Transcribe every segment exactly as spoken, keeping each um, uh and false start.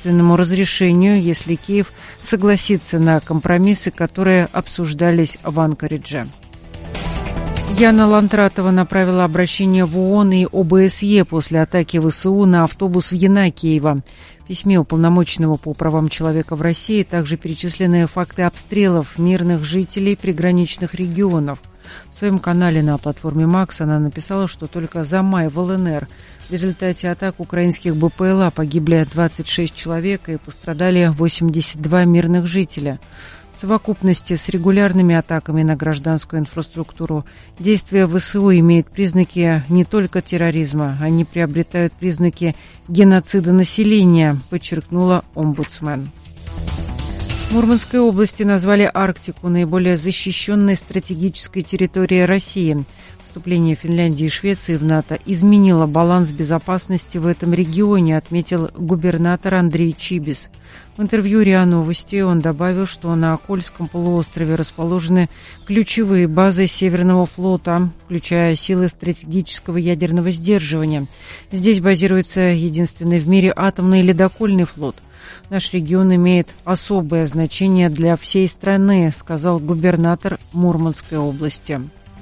правительственному разрешению, если Киев согласится на компромиссы, которые обсуждались в Анкаридже. Яна Лантратова направила обращение в ООН и ОБСЕ после атаки ВСУ на автобус в Янакиево. В письме уполномоченного по правам человека в России также перечислены факты обстрелов мирных жителей приграничных регионов. В своем канале на платформе Макс она написала, что только за май в ЛНР в результате атак украинских БПЛА погибли двадцать шесть человек и пострадали восемьдесят два мирных жителя. В совокупности с регулярными атаками на гражданскую инфраструктуру действия ВСУ имеют признаки не только терроризма, они приобретают признаки геноцида населения, подчеркнула омбудсмен. В Мурманской области назвали Арктику наиболее защищенной стратегической территорией России. Вступление Финляндии и Швеции в НАТО изменило баланс безопасности в этом регионе, отметил губернатор Андрей Чибис. В интервью РИА Новости он добавил, что на Кольском полуострове расположены ключевые базы Северного флота, включая силы стратегического ядерного сдерживания. Здесь базируется единственный в мире атомный ледокольный флот. Наш регион имеет особое значение для всей страны, сказал губернатор Мурманской области.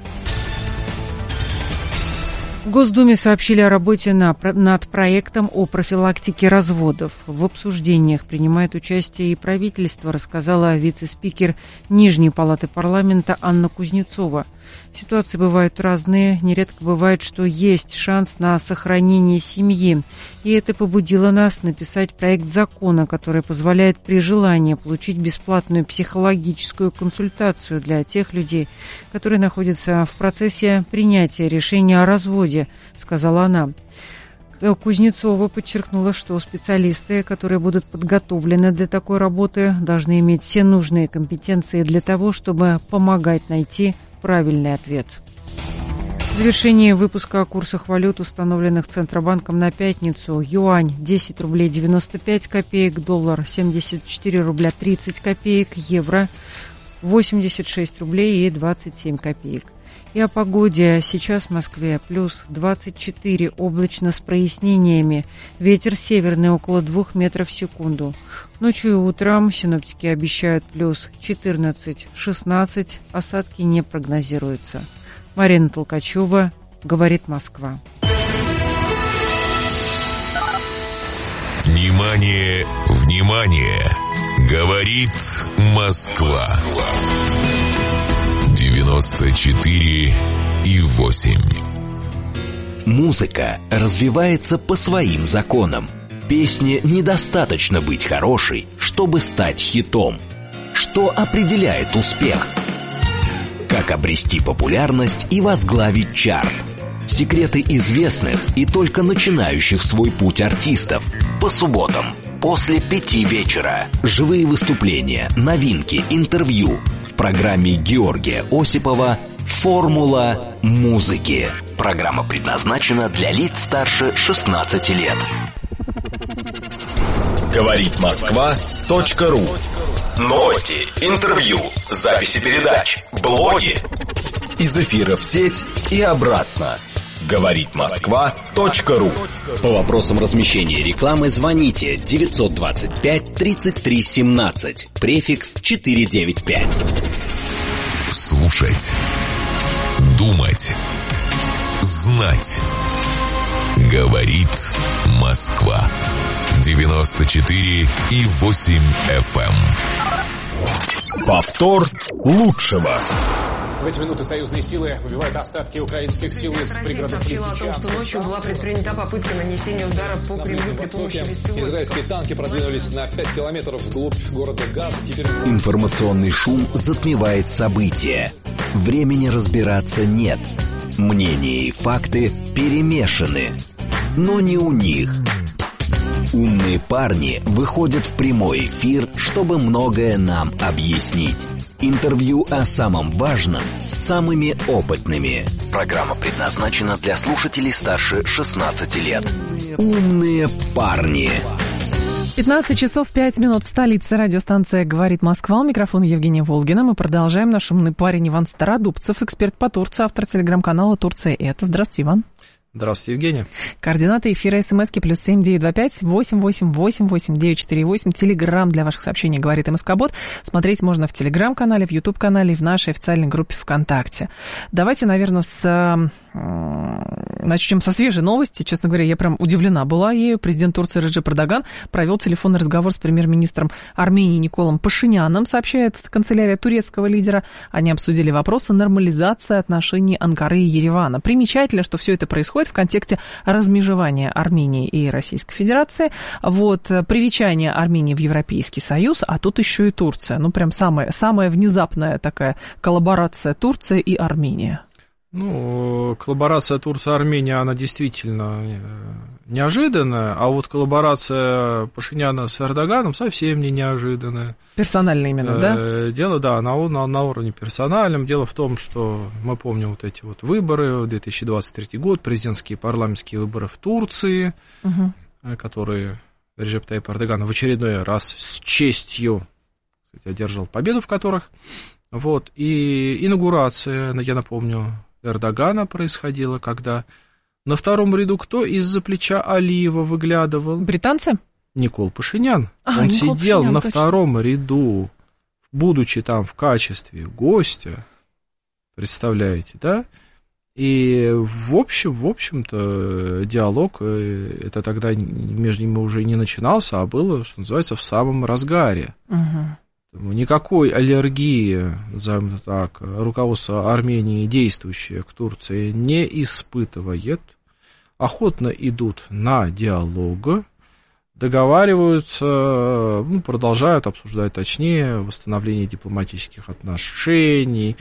В Госдуме сообщили о работе на, над проектом о профилактике разводов. В обсуждениях принимает участие и правительство, рассказала вице-спикер Нижней палаты парламента Анна Кузнецова. Ситуации бывают разные. Нередко бывает, что есть шанс на сохранение семьи. И это побудило нас написать проект закона, который позволяет при желании получить бесплатную психологическую консультацию для тех людей, которые находятся в процессе принятия решения о разводе, сказала она. Кузнецова подчеркнула, что специалисты, которые будут подготовлены для такой работы, должны иметь все нужные компетенции для того, чтобы помогать найти правильный ответ. В завершении выпуска о курсах валют, установленных Центробанком на пятницу. Юань десять рублей девяносто пять копеек, доллар семьдесят четыре рубля тридцать копеек, евро восемьдесят шесть рублей и двадцать семь копеек. И о погоде. Сейчас в Москве плюс двадцать четыре, облачно с прояснениями. Ветер северный около двух метров в секунду. Ночью и утром синоптики обещают плюс четырнадцать-шестнадцать, осадки не прогнозируются. Марина Толкачева, говорит Москва. Внимание, внимание! Говорит Москва. девяносто четыре и восемь. Музыка развивается по своим законам. Песне недостаточно быть хорошей, чтобы стать хитом. Что определяет успех? Как обрести популярность и возглавить чарт? Секреты известных и только начинающих свой путь артистов. По субботам после пяти вечера. Живые выступления, новинки, интервью. В программе Георгия Осипова «Формула музыки». Программа предназначена для лиц старше шестнадцати лет. Говорит Москва точка ру. Новости, интервью, записи передач, блоги. Из эфира в сеть и обратно. Говорит Москва точка ру. По вопросам размещения рекламы звоните девятьсот двадцать пять тридцать три семнадцать, префикс четыреста девяносто пять. Слушать, думать, знать. Говорит Москва. девяносто четыре и восемь эф эм. Повтор лучшего. В эти минуты союзные силы выбивают остатки украинских сил из пригородов Лисичанска. Россия сообщила о том, что ночью была предпринята попытка нанесения удара по Кремлю при помощи беспилотников. Израильские танки продвинулись на пять километров вглубь города Газа. Теперь... Информационный шум затмевает события. Времени разбираться нет. Мнения и факты перемешаны. Но не у них. Умные парни выходят в прямой эфир, чтобы многое нам объяснить. Интервью о самом важном с самыми опытными. Программа предназначена для слушателей старше шестнадцати лет. Умные парни. пятнадцать часов пять минут в столице. Радиостанция «Говорит Москва». У микрофона Евгения Волгина. Мы продолжаем. Наш умный парень Иван Стародубцев, эксперт по Турции, автор телеграм-канала «Турция это». Здравствуйте, Иван. Здравствуйте, Евгения. Координаты эфира СМСки плюс семь девять два пять восемь восемь восемь восемь девять четыре восемь. Телеграм для ваших сообщений «Говорит МСК-бот». Смотреть можно в Телеграм-канале, в Ютуб-канале и в нашей официальной группе ВКонтакте. Давайте, наверное, с... начнем со свежей новости. Честно говоря, я прям удивлена была ею. Президент Турции Реджеп Эрдоган провел телефонный разговор с премьер-министром Армении Николом Пашиняном, сообщает канцелярия турецкого лидера. Они обсудили вопросы нормализации отношений Анкары и Еревана. Примечательно, что все это происходит в контексте размежевания Армении и Российской Федерации. Вот, привечание Армении в Европейский Союз, а тут еще и Турция. Ну, прям самая, самая внезапная такая коллаборация Турция и Армения. Ну, коллаборация Турция-Армения, она действительно неожиданная, а вот коллаборация Пашиняна с Эрдоганом совсем не неожиданная. Персонально именно, да? Дело, да, на, на, на уровне персональном. Дело в том, что мы помним вот эти вот выборы, две тысячи двадцать третий год, президентские и парламентские выборы в Турции, угу. которые Реджеп Тайип Эрдоган в очередной раз с честью, кстати, одержал победу в которых. Вот, и инаугурация, я напомню, Эрдогана происходила, когда на втором ряду кто из-за плеча Алиева выглядывал? Британцы? Никол Пашинян. А, Он Никол сидел Пашинян, на точно. втором ряду, будучи там в качестве гостя, представляете, да? И в общем, в общем-то, диалог, это тогда между ними уже не начинался, а было, что называется, в самом разгаре. Угу. Никакой аллергии, назовем так, руководство Армении, действующее к Турции, не испытывает, охотно идут на диалог, договариваются, ну, продолжают обсуждать, точнее, восстановление дипломатических отношений,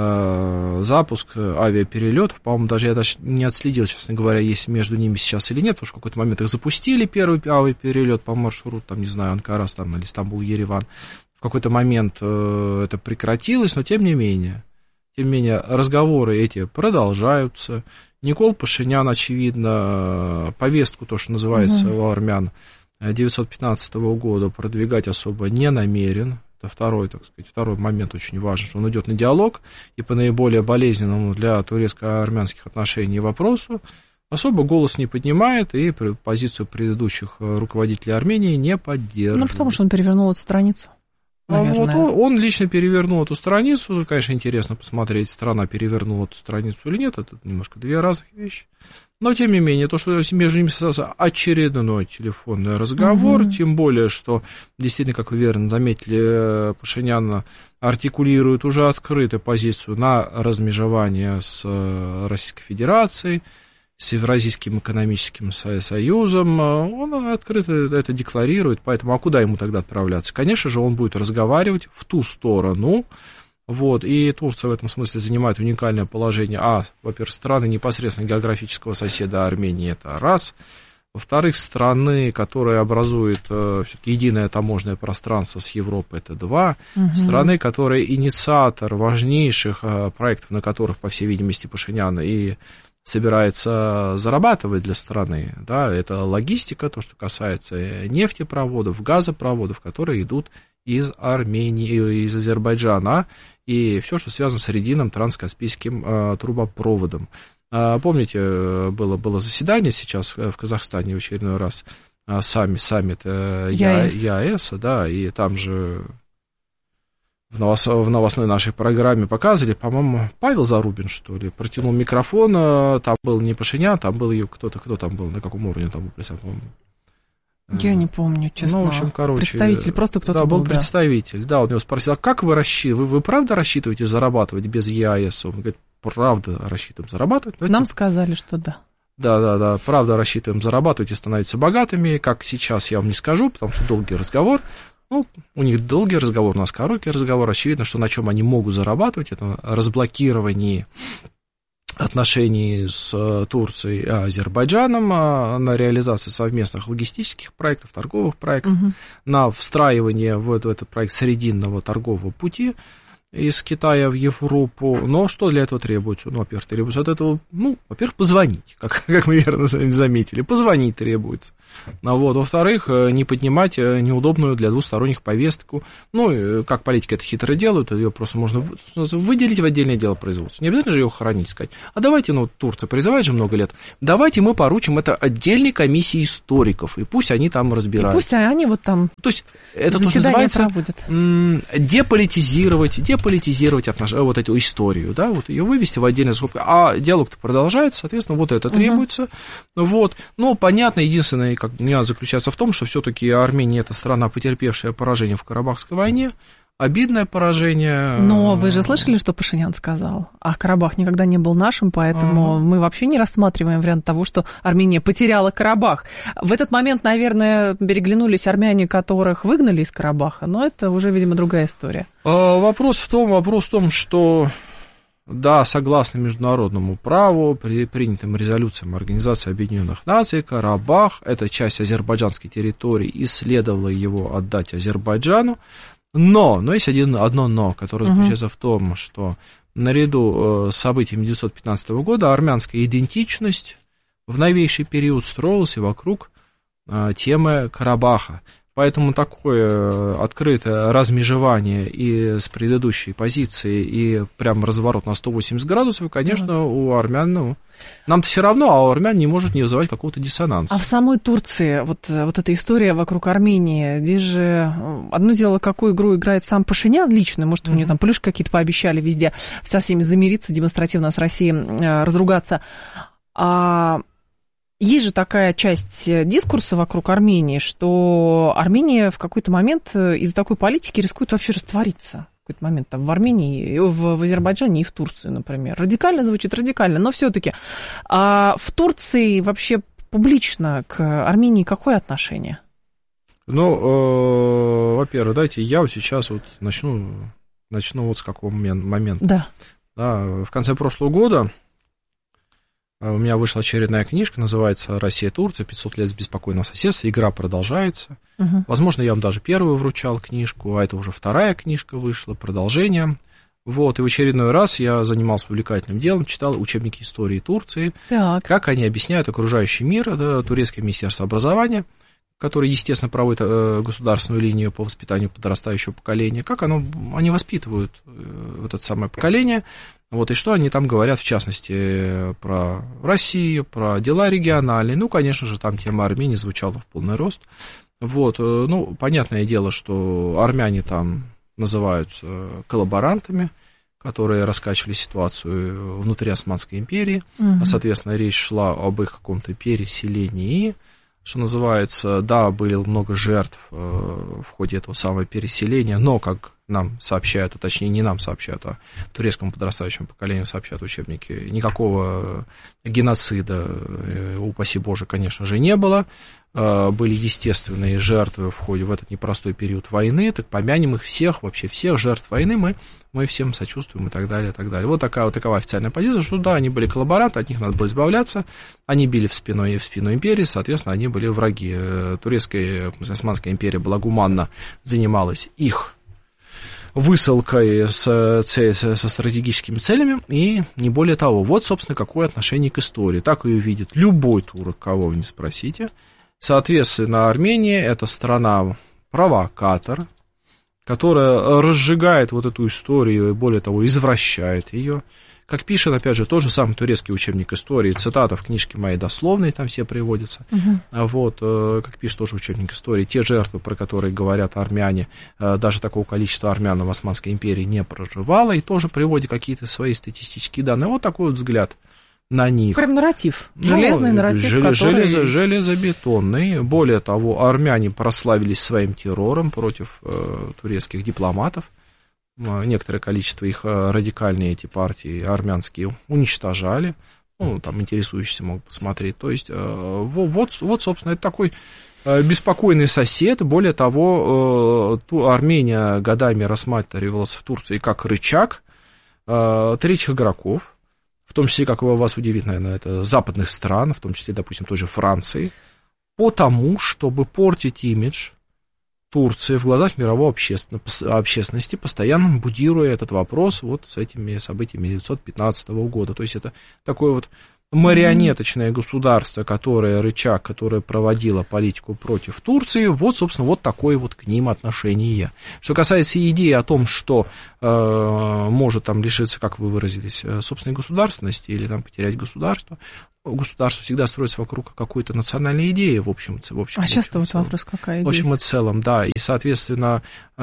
э, запуск авиаперелетов. По-моему, даже я даже не отследил, честно говоря, есть между ними сейчас или нет, потому что в какой-то момент их запустили, первый авиаперелет по маршруту, там, не знаю, Анкара, там, или Стамбул-Ереван. В какой-то момент э, это прекратилось, но тем не менее, тем не менее, разговоры эти продолжаются. Никол Пашинян, очевидно, повестку, то, что называется у армян, девятьсот пятнадцатого года продвигать особо не намерен. Это второй, так сказать, второй момент очень важен, что он идет на диалог, и по наиболее болезненному для турецко-армянских отношений вопросу особо голос не поднимает и позицию предыдущих руководителей Армении не поддерживает. Ну, потому что он перевернул эту страницу. Вот он, он лично перевернул эту страницу. Конечно, интересно посмотреть, страна перевернула эту страницу или нет. Это немножко две разных вещи. Но, тем не менее, то, что между ними состоялся очередной телефонный разговор, угу. тем более, что, действительно, как вы верно заметили, Пашинян артикулирует уже открытую позицию на размежевание с Российской Федерацией, с Евразийским экономическим союзом, он открыто это декларирует, поэтому а куда ему тогда отправляться? Конечно же, он будет разговаривать в ту сторону, вот, и Турция в этом смысле занимает уникальное положение, а, во-первых, страны непосредственно географического соседа Армении, это раз, во-вторых, страны, которые образуют все-таки единое таможенное пространство с Европой, это два, угу. страны, которые инициатор важнейших проектов, на которых, по всей видимости, Пашинян и собирается зарабатывать для страны, да, это логистика, то, что касается нефтепроводов, газопроводов, которые идут из Армении, из Азербайджана, и все, что связано с Срединным транскаспийским э, трубопроводом. А, помните, было, было заседание сейчас в Казахстане в очередной раз, а, сами, саммит э, ЕАЭС, да, и там же В, новос... в новостной нашей программе показывали, по-моему, Павел Зарубин, что ли, протянул микрофон, там был не Пашинян, там был кто-то, кто там был, на каком уровне там был, по-моему. Я не помню, честно. Ну, в общем, короче. Представитель, просто кто-то да, был. был, Да, был представитель, да, он его спросил, а как вы рассчитываете, вы, вы правда рассчитываете зарабатывать без ЕАЭС? Он говорит, правда рассчитываем зарабатывать. Нам это... сказали, что да. Да, да, да, правда рассчитываем зарабатывать и становиться богатыми, как сейчас я вам не скажу, потому что долгий разговор. Ну, у них долгий разговор, у нас короткий разговор. Очевидно, что на чем они могут зарабатывать, это разблокирование отношений с Турцией и Азербайджаном, на реализацию совместных логистических проектов, торговых проектов, угу. на встраивание в этот проект срединного торгового пути. из Китая в Европу. Но что для этого требуется? Ну, во-первых, требуется от этого, ну, во-первых, позвонить, как, как мы верно заметили, позвонить требуется. А вот, во-вторых, не поднимать неудобную для двусторонних повестку. Ну, как политики это хитро делают, ее просто можно выделить в отдельное дело производства. Не обязательно же ее хоронить, сказать. А давайте, ну, Турция призывает же много лет, давайте мы поручим это отдельной комиссии историков, и пусть они там разбирают. И пусть они вот там то есть это тоже называется проводят. деполитизировать, деполитизировать отнош... вот эту историю, да, вот ее вывести в отдельное скобку. А диалог-то продолжается, соответственно, вот это требуется. Угу. Вот. Но понятно, единственное, как нюанс заключается в том, что все-таки Армения это страна, потерпевшая поражение в Карабахской войне. Обидное поражение. Но вы же слышали, что Пашинян сказал? А Карабах никогда не был нашим, поэтому ага. мы вообще не рассматриваем вариант того, что Армения потеряла Карабах. В этот момент, наверное, переглянулись армяне, которых выгнали из Карабаха, но это уже, видимо, другая история. А, вопрос в том, вопрос в том, что да, согласно международному праву, при принятым резолюциям Организации Объединенных Наций, Карабах, это часть азербайджанской территории, и следовало его отдать Азербайджану. Но, но есть один, одно но, которое заключается uh-huh. в том, что наряду с событиями тысяча девятьсот пятнадцатого года армянская идентичность в новейший период строилась и вокруг темы Карабаха. Поэтому такое открытое размежевание и с предыдущей позиции, и прям разворот на сто восемьдесят градусов, конечно, uh-huh. у армян, ну, нам-то все равно, а у армян не может не вызывать какого-то диссонанса. А в самой Турции, вот, вот эта история вокруг Армении, здесь же одно дело, какую игру играет сам Пашинян лично, может, mm-hmm. у него там плюшки какие-то пообещали везде со всеми замириться, демонстративно с Россией разругаться. А есть же такая часть дискурса вокруг Армении, что Армения в какой-то момент из-за такой политики рискует вообще раствориться. В какой-то момент там в Армении, в, в Азербайджане и в Турции, например. Радикально звучит, радикально, но все-таки. А в Турции вообще публично к Армении какое отношение? Ну, э, во-первых, дайте я вот сейчас вот начну, начну вот с какого момента. Да. Да, в конце прошлого года у меня вышла очередная книжка, называется «Россия-Турция. пятьсот лет беспокойного соседства». Игра продолжается. Угу. Возможно, я вам даже первую вручал книжку, а это уже вторая книжка вышла, продолжение. Вот, и в очередной раз я занимался увлекательным делом, читал учебники истории Турции, так. как они объясняют окружающий мир, да, турецкое министерство образования, которое, естественно, проводит э, государственную линию по воспитанию подрастающего поколения, как оно, они воспитывают э, вот это самое поколение, вот, и что они там говорят, в частности, про Россию, про дела региональные, ну, конечно же, там тема Армении звучала в полный рост, вот, э, ну, понятное дело, что армяне там называются коллаборантами, которые раскачивали ситуацию внутри Османской империи, угу. а, соответственно, речь шла об их каком-то переселении, что называется, да, было много жертв э, в ходе этого самого переселения, но, как нам сообщают, а точнее не нам сообщают, а турецкому подрастающему поколению сообщают учебники, никакого геноцида, э, упаси Боже, конечно же, не было. Э, были естественные жертвы в ходе в этот непростой период войны, так помянем их всех, вообще всех жертв войны, мы, мы всем сочувствуем и так далее, и так далее. Вот такая вот такова официальная позиция, что да, они были коллаборанты, от них надо было избавляться, они били в спину и в спину империи, соответственно, они были враги. Турецкая, Османская империя была гуманно, занималась их высылкой с, со стратегическими целями, и не более того. Вот, собственно, какое отношение к истории. Так ее видит любой турок, кого вы не спросите. Соответственно, Армения – это страна-провокатор, которая разжигает вот эту историю и, более того, извращает ее. Как пишет, опять же, тот же самый турецкий учебник истории, цитата в книжке моей дословной, там все приводятся. Uh-huh. Вот, как пишет тоже учебник истории, те жертвы, про которые говорят армяне, даже такого количества армян в Османской империи не проживало, и тоже приводит какие-то свои статистические данные. Вот такой вот взгляд на них. Прям нарратив, железный ну, нарратив, жел- который... железо- железобетонный. Более того, армяне прославились своим террором против э, турецких дипломатов. Некоторое количество их радикальные эти партии армянские уничтожали. Ну, там интересующиеся могут посмотреть. То есть, вот, вот, собственно, это такой беспокойный сосед. Более того, Армения годами рассматривалась в Турции как рычаг третьих игроков, в том числе, как вас удивит, наверное, это западных стран, в том числе, допустим, той же Франции, по тому, чтобы портить имидж Турции в глазах мировой общественности, постоянно будируя этот вопрос вот с этими событиями девятьсот пятнадцатого года. То есть это такое вот марионеточное государство, которое, рычаг, которое проводило политику против Турции, вот, собственно, вот такое вот к ним отношение. Что касается идеи о том, что э, может там лишиться, как вы выразились, собственной государственности или там потерять государство, государство всегда строится вокруг какой-то национальной идеи, в общем, в общем. А сейчас-то вот вопрос, какая идея? В общем и целом, да, и, соответственно,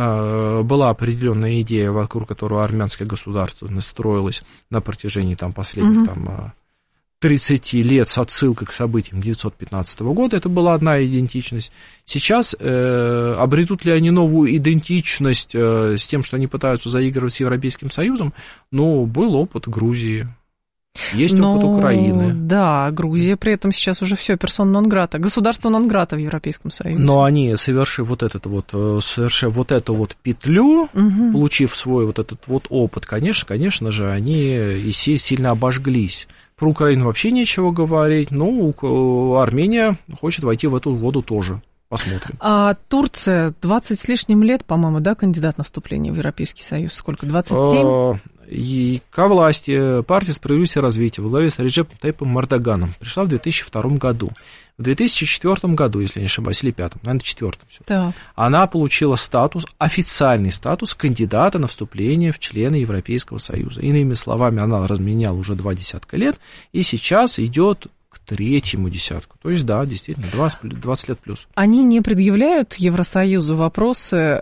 была определенная идея, вокруг которой армянское государство строилось на протяжении там последних угу. там тридцать лет с отсылкой к событиям девятьсот пятнадцатого года, это была одна идентичность. Сейчас э, обретут ли они новую идентичность э, с тем, что они пытаются заигрывать с Европейским Союзом? Ну, был опыт Грузии. Есть Но, опыт Украины. Да, Грузия при этом сейчас уже все персона нон-грата, государство нон-грата в Европейском Союзе. Но они, совершив вот, этот вот, совершив вот эту вот петлю, угу. получив свой вот этот вот опыт, конечно, конечно же, они и сильно обожглись. Про Украину вообще нечего говорить, но Армения хочет войти в эту воду тоже. Посмотрим. А Турция двадцать с лишним лет, по-моему, да, кандидат на вступление в Европейский Союз? Сколько, двадцать семь? И ко власти партия «Справедливость и развитие» во главе с Реджепом Тайипом Эрдоганом пришла в две тысячи втором году. В две тысячи четвёртом году, если не ошибаюсь, или пятом, наверное, четвёртом, она получила статус, официальный статус кандидата на вступление в члены Европейского Союза. Иными словами, она разменяла уже два десятка лет, и сейчас идет к третьему десятку. То есть, да, действительно, двадцать лет плюс. Они не предъявляют Евросоюзу вопросы,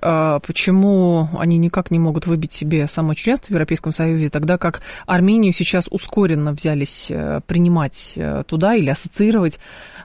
почему они никак не могут выбить себе само членство в Европейском Союзе, тогда как Армению сейчас ускоренно взялись принимать туда или ассоциировать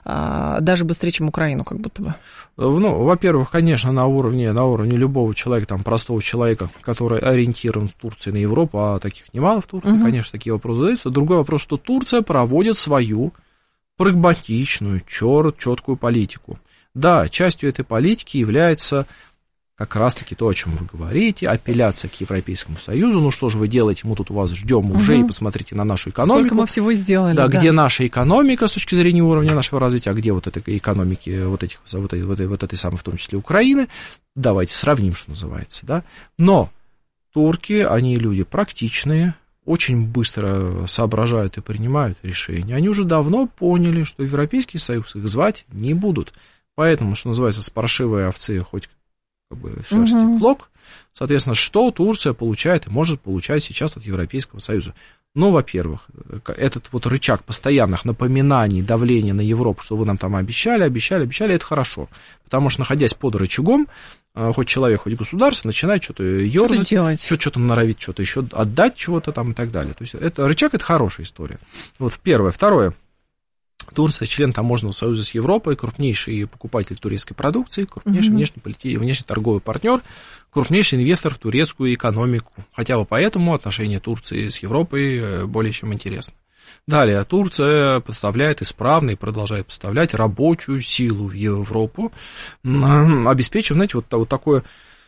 даже быстрее, чем Украину, как будто бы? Ну, во-первых, конечно, на уровне, на уровне любого человека, там, простого человека, который ориентирован в Турции на Европу, а таких немало в Турции, угу. конечно, такие вопросы задаются. Другой вопрос, что Турция проводит свою прагматичную, четкую политику. Да, частью этой политики является как раз-таки то, о чем вы говорите, апелляция к Европейскому Союзу. Ну что же вы делаете, мы тут у вас ждем уже, угу. и посмотрите на нашу экономику. Сколько мы всего сделали. Да, да, где наша экономика с точки зрения уровня нашего развития, а где вот этой экономики, вот, этих, вот, этой, вот, этой, вот этой самой, в том числе Украины. Давайте сравним, что называется. Да? Но турки, они люди практичные, очень быстро соображают и принимают решения. Они уже давно поняли, что Европейский Союз их звать не будут. Поэтому, что называется, с паршивой овцы хоть как бы шерсти угу. клок. Соответственно, что Турция получает и может получать сейчас от Европейского Союза? Ну, во-первых, этот вот рычаг постоянных напоминаний, давления на Европу, что вы нам там обещали, обещали, обещали, это хорошо. Потому что, находясь под рычагом, хоть человек, хоть государство, начинает что-то ерзать, что-то, что-то норовить, что-то еще отдать, чего-то там и так далее. То есть, это, рычаг – это хорошая история. Вот первое. Второе. Турция член таможенного союза с Европой, крупнейший покупатель турецкой продукции, крупнейший mm-hmm. внешнеторговый партнер, крупнейший инвестор в турецкую экономику. Хотя бы поэтому отношения Турции с Европой более чем интересны. Далее, Турция поставляет исправно и продолжает поставлять рабочую силу в Европу, обеспечив, знаете, вот, вот такое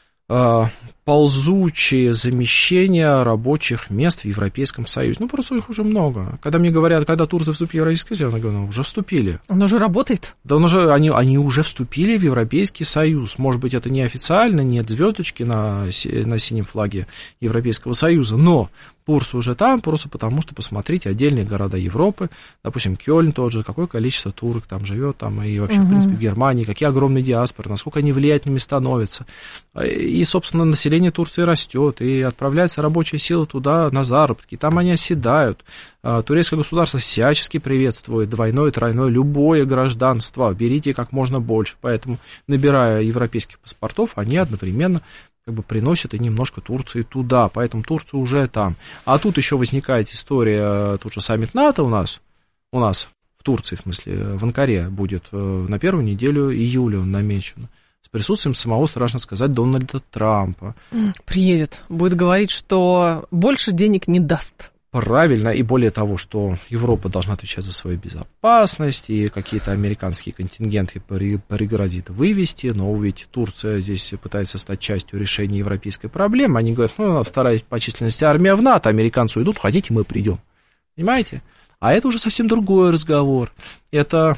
ползучее замещение рабочих мест в Европейском Союзе. Ну, просто их уже много. Когда мне говорят, когда Турция вступила в Европейский Союз, я говорю, ну, уже вступили. Он уже работает? Да, он уже, они, они уже вступили в Европейский Союз. Может быть, это не официально, нет звездочки на, на синем флаге Европейского Союза, но Турция уже там, просто потому что, посмотрите, отдельные города Европы, допустим, Кёльн тот же, какое количество турок там живет, там, и вообще, угу. в принципе, в Германии, какие огромные диаспоры, насколько они влиятельными становятся. И, собственно, население Турции растет, и отправляется рабочая сила туда на заработки, там они оседают. Турецкое государство всячески приветствует двойное, тройное, любое гражданство, берите как можно больше. Поэтому, набирая европейских паспортов, они одновременно как бы приносят и немножко Турции туда, поэтому Турция уже там. А тут еще возникает история, тут же саммит НАТО у нас, у нас в Турции, в смысле, в Анкаре будет на первую неделю июля он намечен, с присутствием самого, страшно сказать, Дональда Трампа. Приедет, будет говорить, что больше денег не даст. Правильно, и более того, что Европа должна отвечать за свою безопасность, и какие-то американские контингенты пригрозит вывести, но ведь Турция здесь пытается стать частью решения европейской проблемы. Они говорят, ну, вторая по численности армия в НАТО, американцы уйдут, хотите, мы придем. Понимаете? А это уже совсем другой разговор. Это,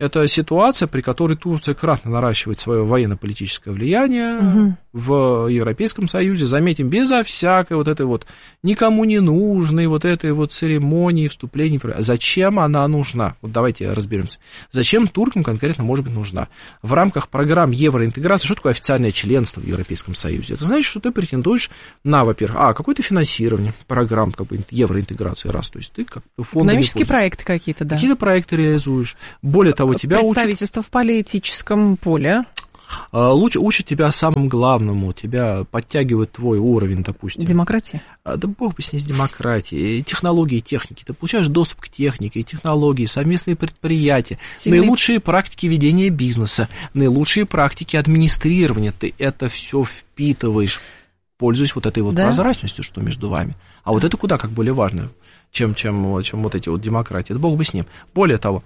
Это ситуация, при которой Турция кратно наращивает свое военно-политическое влияние угу. в Европейском Союзе. Заметим, безо всякой вот этой вот никому не нужной вот этой вот церемонии вступления. Зачем она нужна? Вот давайте разберемся. Зачем туркам конкретно может быть нужна? В рамках программ евроинтеграции, что такое официальное членство в Европейском Союзе? Это значит, что ты претендуешь на, во-первых, а, какое-то финансирование программ как бы, евроинтеграции, раз, то есть ты как бы фондами... Экономические проекты какие-то, да. Какие-то проекты реализуешь. Более того, тебя представительство учат... в политическом поле. Лучше учат тебя самому главному, тебя подтягивает твой уровень, допустим. Демократия? Да бог бы с ней с демократией. Технологии и техники. Ты получаешь доступ к технике, технологии, совместные предприятия, Сильный... наилучшие практики ведения бизнеса, наилучшие практики администрирования. Ты это все впитываешь, пользуясь вот этой вот да? прозрачностью, что между вами. А вот это куда как более важно, чем, чем, чем вот эти вот демократии. Да бог бы с ним. Более того,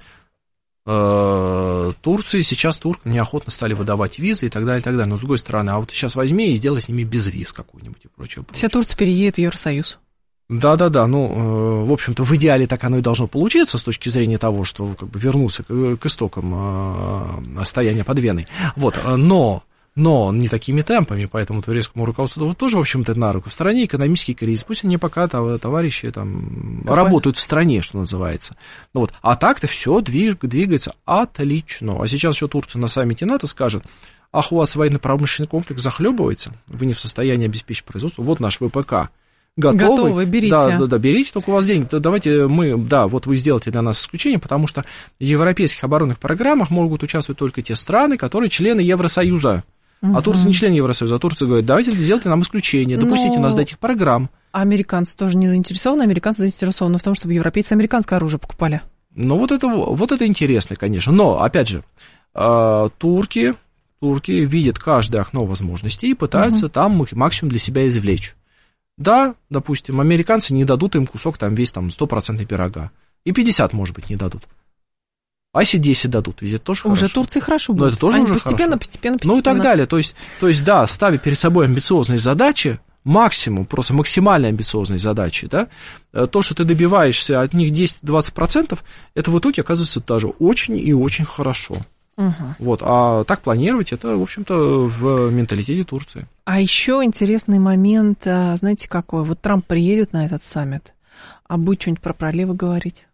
Турции сейчас туркам неохотно стали выдавать визы и так далее, и так далее. Но с другой стороны, а вот сейчас возьми и сделай с ними без виз какую-нибудь и прочее, прочее. Вся Турция переедет в Евросоюз. Да-да-да, ну, в общем-то, в идеале так оно и должно получиться с точки зрения того, что как бы вернулся к, к истокам стояния под Веной. Вот, но... Но не такими темпами, поэтому турецкому руководству тоже, в общем-то, на руку. В стране экономический кризис, пусть они пока товарищи там Какой? работают в стране, что называется. Ну, вот. А так-то все двиг, двигается отлично. А сейчас еще Турция на саммите НАТО скажет, ах, у вас военно-промышленный комплекс захлебывается, вы не в состоянии обеспечить производство, вот наш ВПК. Готовы, Готовы, берите. Да, да, да, берите, только у вас деньги. Да, давайте мы, да, вот вы сделаете для нас исключение, потому что в европейских оборонных программах могут участвовать только те страны, которые члены Евросоюза. А Турция не член Евросоюза, а Турция говорит, давайте сделайте нам исключение, допустите Но... нас до этих программ. А американцы тоже не заинтересованы, американцы заинтересованы в том, чтобы европейцы американское оружие покупали. Ну, вот это, вот это интересно, конечно. Но, опять же, турки, турки видят каждое окно возможностей и пытаются угу. там максимум для себя извлечь. Да, допустим, американцы не дадут им кусок там весь там сто процентов пирога. И пятьдесят, может быть, не дадут. А если десять дадут, ведь это тоже уже хорошо. Турции хорошо будет. Но это тоже Они уже постепенно, хорошо. постепенно, постепенно. Ну и так далее. То есть, то есть, да, ставя перед собой амбициозные задачи, максимум, просто максимально амбициозные задачи, да, то, что ты добиваешься от них десять-двадцать процентов, это в итоге оказывается даже очень и очень хорошо. Угу. Вот, а так планировать, это, в общем-то, в менталитете Турции. А еще интересный момент, знаете, какой? Вот Трамп приедет на этот саммит, а будет что-нибудь про проливы говорить?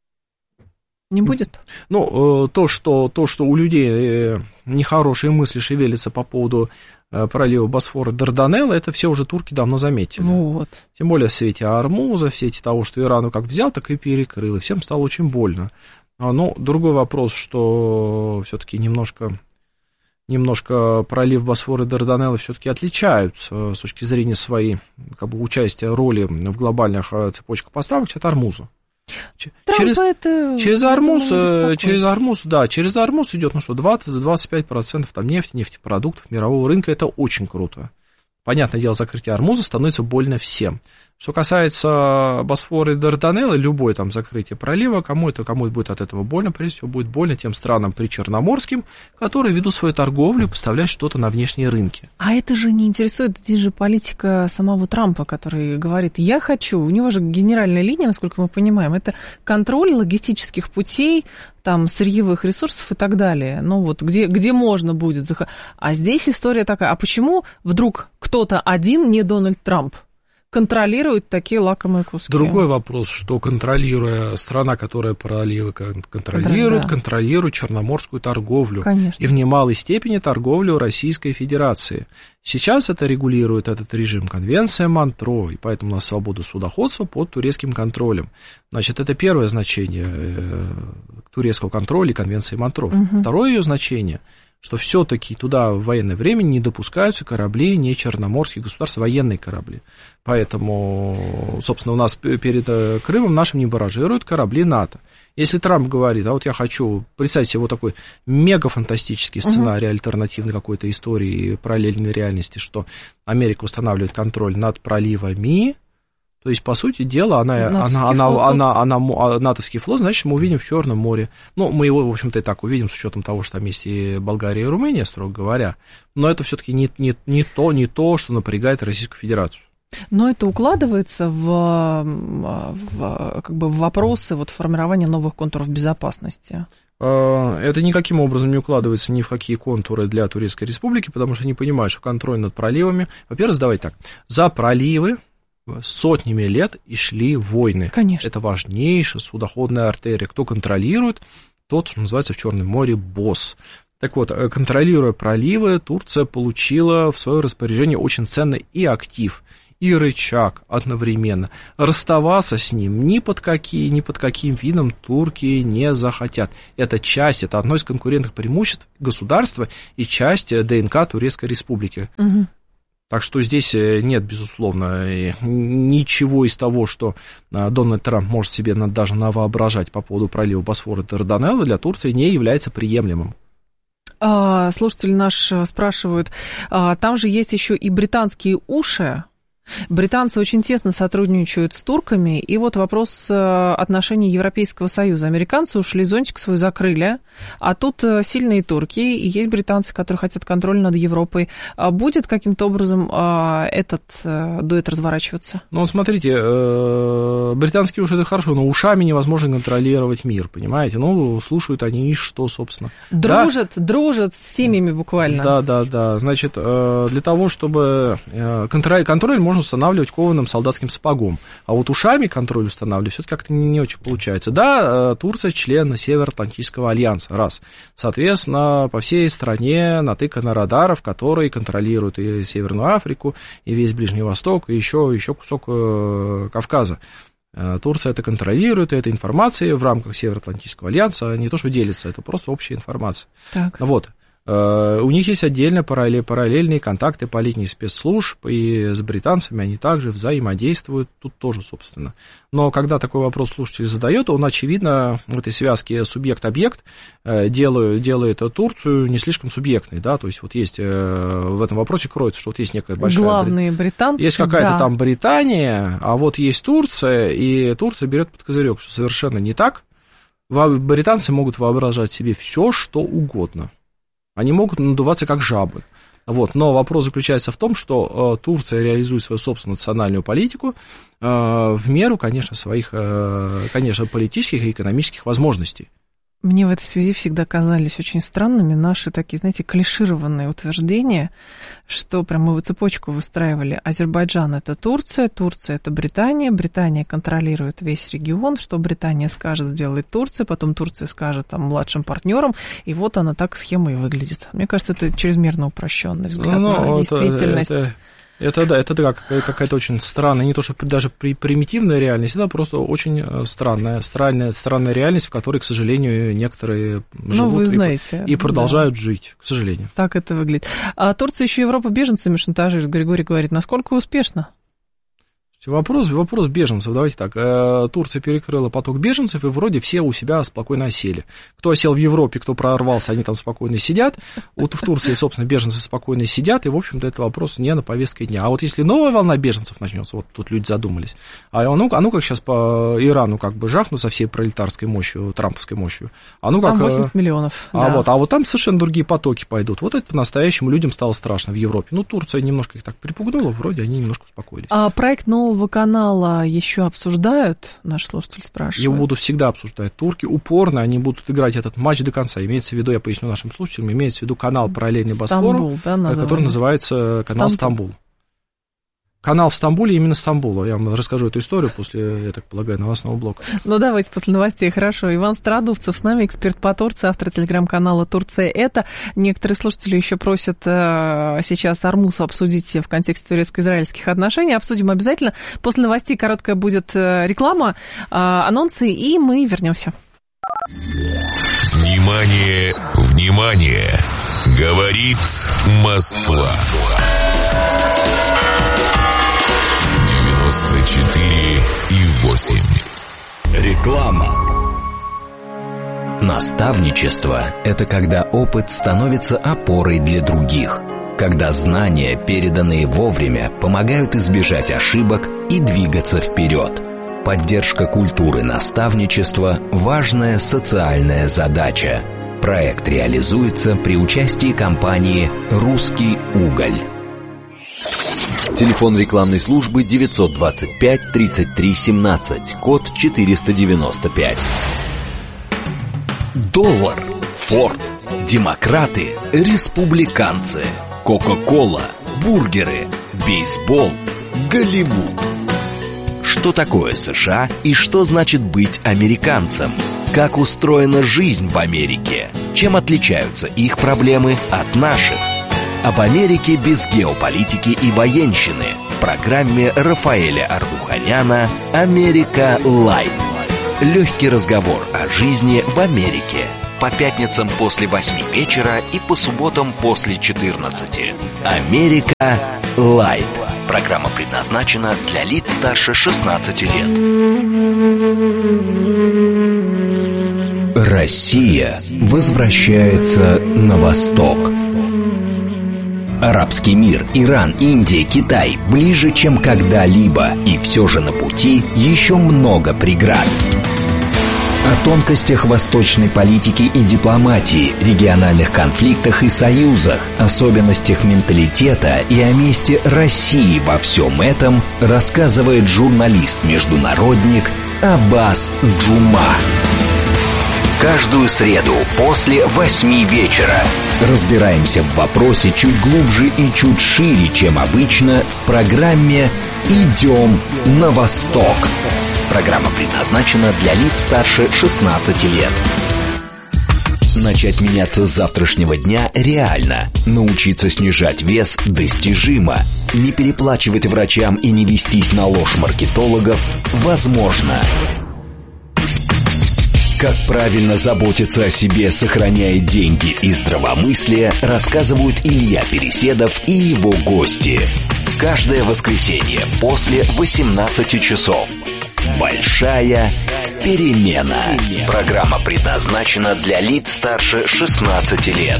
Не будет? Ну, то, что, то, что у людей нехорошие мысли шевелятся по поводу пролива Босфора Дарданелла, это все уже турки давно заметили. Вот. Тем более в свете Ормуза, в свете того, что Ирану как взял, так и перекрыл, и всем стало очень больно. Но другой вопрос, что все-таки немножко, немножко пролив Босфора и Дарданелла все-таки отличаются с точки зрения своей как бы, участия, роли в глобальных цепочках поставок от Ормуза. Через, это, через, Ормуз, через Ормуз, да, через Ормуз идет, ну что, двадцать-двадцать пять процентов там нефти, нефтепродуктов мирового рынка, это очень круто. Понятное дело, закрытие Ормуза становится больно всем. Что касается Босфора и Дарданелла, любое там закрытие пролива, кому это, кому будет от этого больно, прежде всего будет больно тем странам причерноморским, которые ведут свою торговлю и поставляют что-то на внешние рынки. А это же не интересует, здесь же политика самого Трампа, который говорит, я хочу, у него же генеральная линия, насколько мы понимаем, это контроль логистических путей, там, сырьевых ресурсов и так далее. Ну вот, где, где можно будет заходить. А здесь история такая, а почему вдруг кто-то один, не Дональд Трамп, контролирует такие лакомые куски? Другой вопрос, что контролируя страна, которая проливы контролирует, да. контролирует черноморскую торговлю. Конечно. И в немалой степени торговлю Российской Федерации. Сейчас это регулирует этот режим конвенция Монтро, и поэтому у нас свобода судоходства под турецким контролем. Значит, это первое значение турецкого контроля и конвенции Монтро. Угу. Второе ее значение, что все-таки туда в военное время не допускаются корабли не черноморских государств, военные корабли. Поэтому, собственно, у нас перед Крымом нашим не баражируют корабли НАТО. Если Трамп говорит, а вот я хочу, представьте себе вот такой мегафантастический сценарий, угу. альтернативной какой-то истории, параллельной реальности, что Америка устанавливает контроль над проливами. То есть, по сути дела, она, она, она, она, она, она, натовский флот, значит, мы увидим в Черном море. Ну, мы его, в общем-то, и так увидим, с учетом того, что там есть и Болгария, и Румыния, строго говоря. Но это все-таки не, не, не то, не то, что напрягает Российскую Федерацию. Но это укладывается в, в, как бы в вопросы вот, формирования новых контуров безопасности. Это никаким образом не укладывается ни в какие контуры для Турецкой Республики, потому что они понимают, что контроль над проливами... Во-первых, давайте так, за проливы сотнями лет и шли войны. Конечно. Это важнейшая судоходная артерия. Кто контролирует, тот, что называется в Черном море, босс. Так вот, контролируя проливы, Турция получила в свое распоряжение очень ценный и актив, и рычаг одновременно. Расставаться с ним ни под какие, ни под каким видом турки не захотят. Это часть, это одно из конкурентных преимуществ государства и часть ДНК Турецкой Республики. Угу. Так что здесь нет, безусловно, ничего из того, что Дональд Трамп может себе даже навоображать по поводу пролива Босфора и Дарданелла, для Турции не является приемлемым. Слушатели наш спрашивают, там же есть еще и британские уши. Британцы очень тесно сотрудничают с турками, и вот вопрос отношений Европейского Союза. Американцы ушли, зонтик свой закрыли, а тут сильные турки, и есть британцы, которые хотят контроль над Европой. Будет каким-то образом этот дуэт разворачиваться? Ну, смотрите, британские уши — это хорошо, но ушами невозможно контролировать мир, понимаете? Ну, слушают они и что, собственно. Дружат, да? дружат с семьями буквально. Да, да, да. Значит, для того, чтобы контроль, контроль можно устанавливать кованым солдатским сапогом. А вот ушами контроль устанавливать все-таки как-то не, не очень получается. Да, Турция член Североатлантического альянса, раз. Соответственно, по всей стране натыкано радаров, которые контролируют и Северную Африку, и весь Ближний Восток, и еще, еще кусок Кавказа. Турция это контролирует, и эта информация в рамках Североатлантического альянса не то, что делится, это просто общая информация. Так. Вот. У них есть отдельно параллельные контакты по линии спецслужб, и с британцами они также взаимодействуют, тут тоже, собственно. Но когда такой вопрос слушатель задает, он, очевидно, в этой связке субъект-объект делает, делает Турцию не слишком субъектной, да, то есть вот есть в этом вопросе кроется, что вот есть некая большая... Главные британцы, есть какая-то да. там Британия, а вот есть Турция, и Турция берет под козырек, что совершенно не так. Британцы могут воображать себе все, что угодно. Они могут надуваться как жабы. Вот. Но вопрос заключается в том, что э, Турция реализует свою собственную национальную политику э, в меру, конечно, своих, э, конечно, политических и экономических возможностей. Мне в этой связи всегда казались очень странными наши такие, знаете, клишированные утверждения, что прям мы в цепочку выстраивали. Азербайджан – это Турция, Турция – это Британия, Британия контролирует весь регион, что Британия скажет, сделает Турция, потом Турция скажет там младшим партнерам, и вот она так схема и выглядит. Мне кажется, это чрезмерно упрощенный взгляд ну, на действительность. Это, это... Это, да, это да, какая-то очень странная, не то что даже примитивная реальность, это просто очень странная, странная, странная реальность, в которой, к сожалению, некоторые живут ну, вы знаете, и, и продолжают да. жить, к сожалению. Так это выглядит. А Турция еще Европу беженцами шантажирует, Григорий говорит, насколько успешно? Вопрос, вопрос беженцев, давайте так, Турция перекрыла поток беженцев, и вроде все у себя спокойно осели. Кто осел в Европе, кто прорвался, они там спокойно сидят, вот в Турции, собственно, беженцы спокойно сидят, и, в общем-то, это вопрос не на повестке дня. А вот если новая волна беженцев начнется, вот тут люди задумались, а ну, а ну как сейчас по Ирану как бы жахнут со всей пролетарской мощью, трамповской мощью, а ну как... Там восемьдесят миллионов, а да. вот, а вот там совершенно другие потоки пойдут, вот это по-настоящему людям стало страшно в Европе. Ну, Турция немножко их так припугнула, вроде они немножко успокоились. А проект нового канала еще обсуждают, наш слушатель спрашивает? Его будут всегда обсуждать. Турки упорно, они будут играть этот матч до конца. Имеется в виду, я поясню нашим слушателям, имеется в виду канал параллельный Босфору, да, который называется канал Стамбул. Стамбул. Канал в Стамбуле, именно Стамбула. Я вам расскажу эту историю после, я так полагаю, новостного блока. Ну, давайте после новостей, хорошо. Иван Страдовцев с нами, эксперт по Турции, автор телеграм-канала «Турция – это». Некоторые слушатели еще просят э, сейчас Армусу обсудить в контексте турецко-израильских отношений. Обсудим обязательно. После новостей короткая будет э, реклама, э, анонсы, и мы вернемся. Внимание, внимание! Говорит Москва. девяносто четыре и восемь. Реклама. Наставничество – это когда опыт становится опорой для других, когда знания, переданные вовремя, помогают избежать ошибок и двигаться вперед. Поддержка культуры наставничества – важная социальная задача. Проект реализуется при участии компании «Русский уголь». Телефон рекламной службы девятьсот двадцать пять тридцать три семнадцать, код четыреста девяносто пять. Доллар, Форд, демократы, республиканцы, Кока-кола, бургеры, бейсбол, Голливуд. Что такое США и что значит быть американцем? Как устроена жизнь в Америке? Чем отличаются их проблемы от наших? Об Америке без геополитики и военщины в программе Рафаэля Ардуханяна «Америка Лайт». Легкий разговор о жизни в Америке. По пятницам после восьми вечера и по субботам после четырнадцати. «Америка Лайт». Программа предназначена для лиц старше шестнадцати лет. Россия возвращается на восток. Арабский мир, Иран, Индия, Китай ближе, чем когда-либо, и все же на пути еще много преград. О тонкостях восточной политики и дипломатии, региональных конфликтах и союзах, особенностях менталитета и о месте России во всем этом рассказывает журналист-международник Аббас Джума. Каждую среду после восьми вечера разбираемся в вопросе чуть глубже и чуть шире, чем обычно, в программе «Идем на восток». Программа предназначена для лиц старше шестнадцати лет. Начать меняться с завтрашнего дня реально. Научиться снижать вес достижимо. Не переплачивать врачам и не вестись на ложь маркетологов возможно. Как правильно заботиться о себе, сохраняя деньги и здравомыслие, рассказывают Илья Переседов и его гости. Каждое воскресенье после восемнадцати часов. Большая перемена. Программа предназначена для лиц старше шестнадцати лет.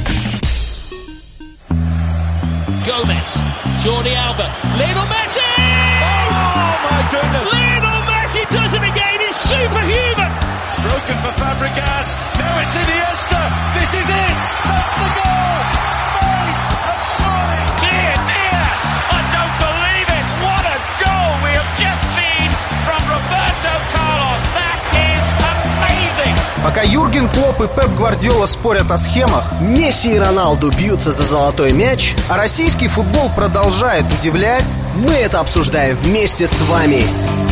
Gomez, Jordi Alba, Lionel Messi! Oh my goodness! Lionel Messi does it again. It's superhuman. Broken for Fabregas. Now it's Iniesta. This is it. That's the goal. Spain have scored. Dear, dear, I don't believe it. What a goal we have just seen from Roberto Carlos. That is amazing. Пока Юрген Клопп и Пеп Гвардиола спорят о схемах, Месси и Роналду бьются за золотой мяч, а российский футбол продолжает удивлять, мы это обсуждаем вместе с вами.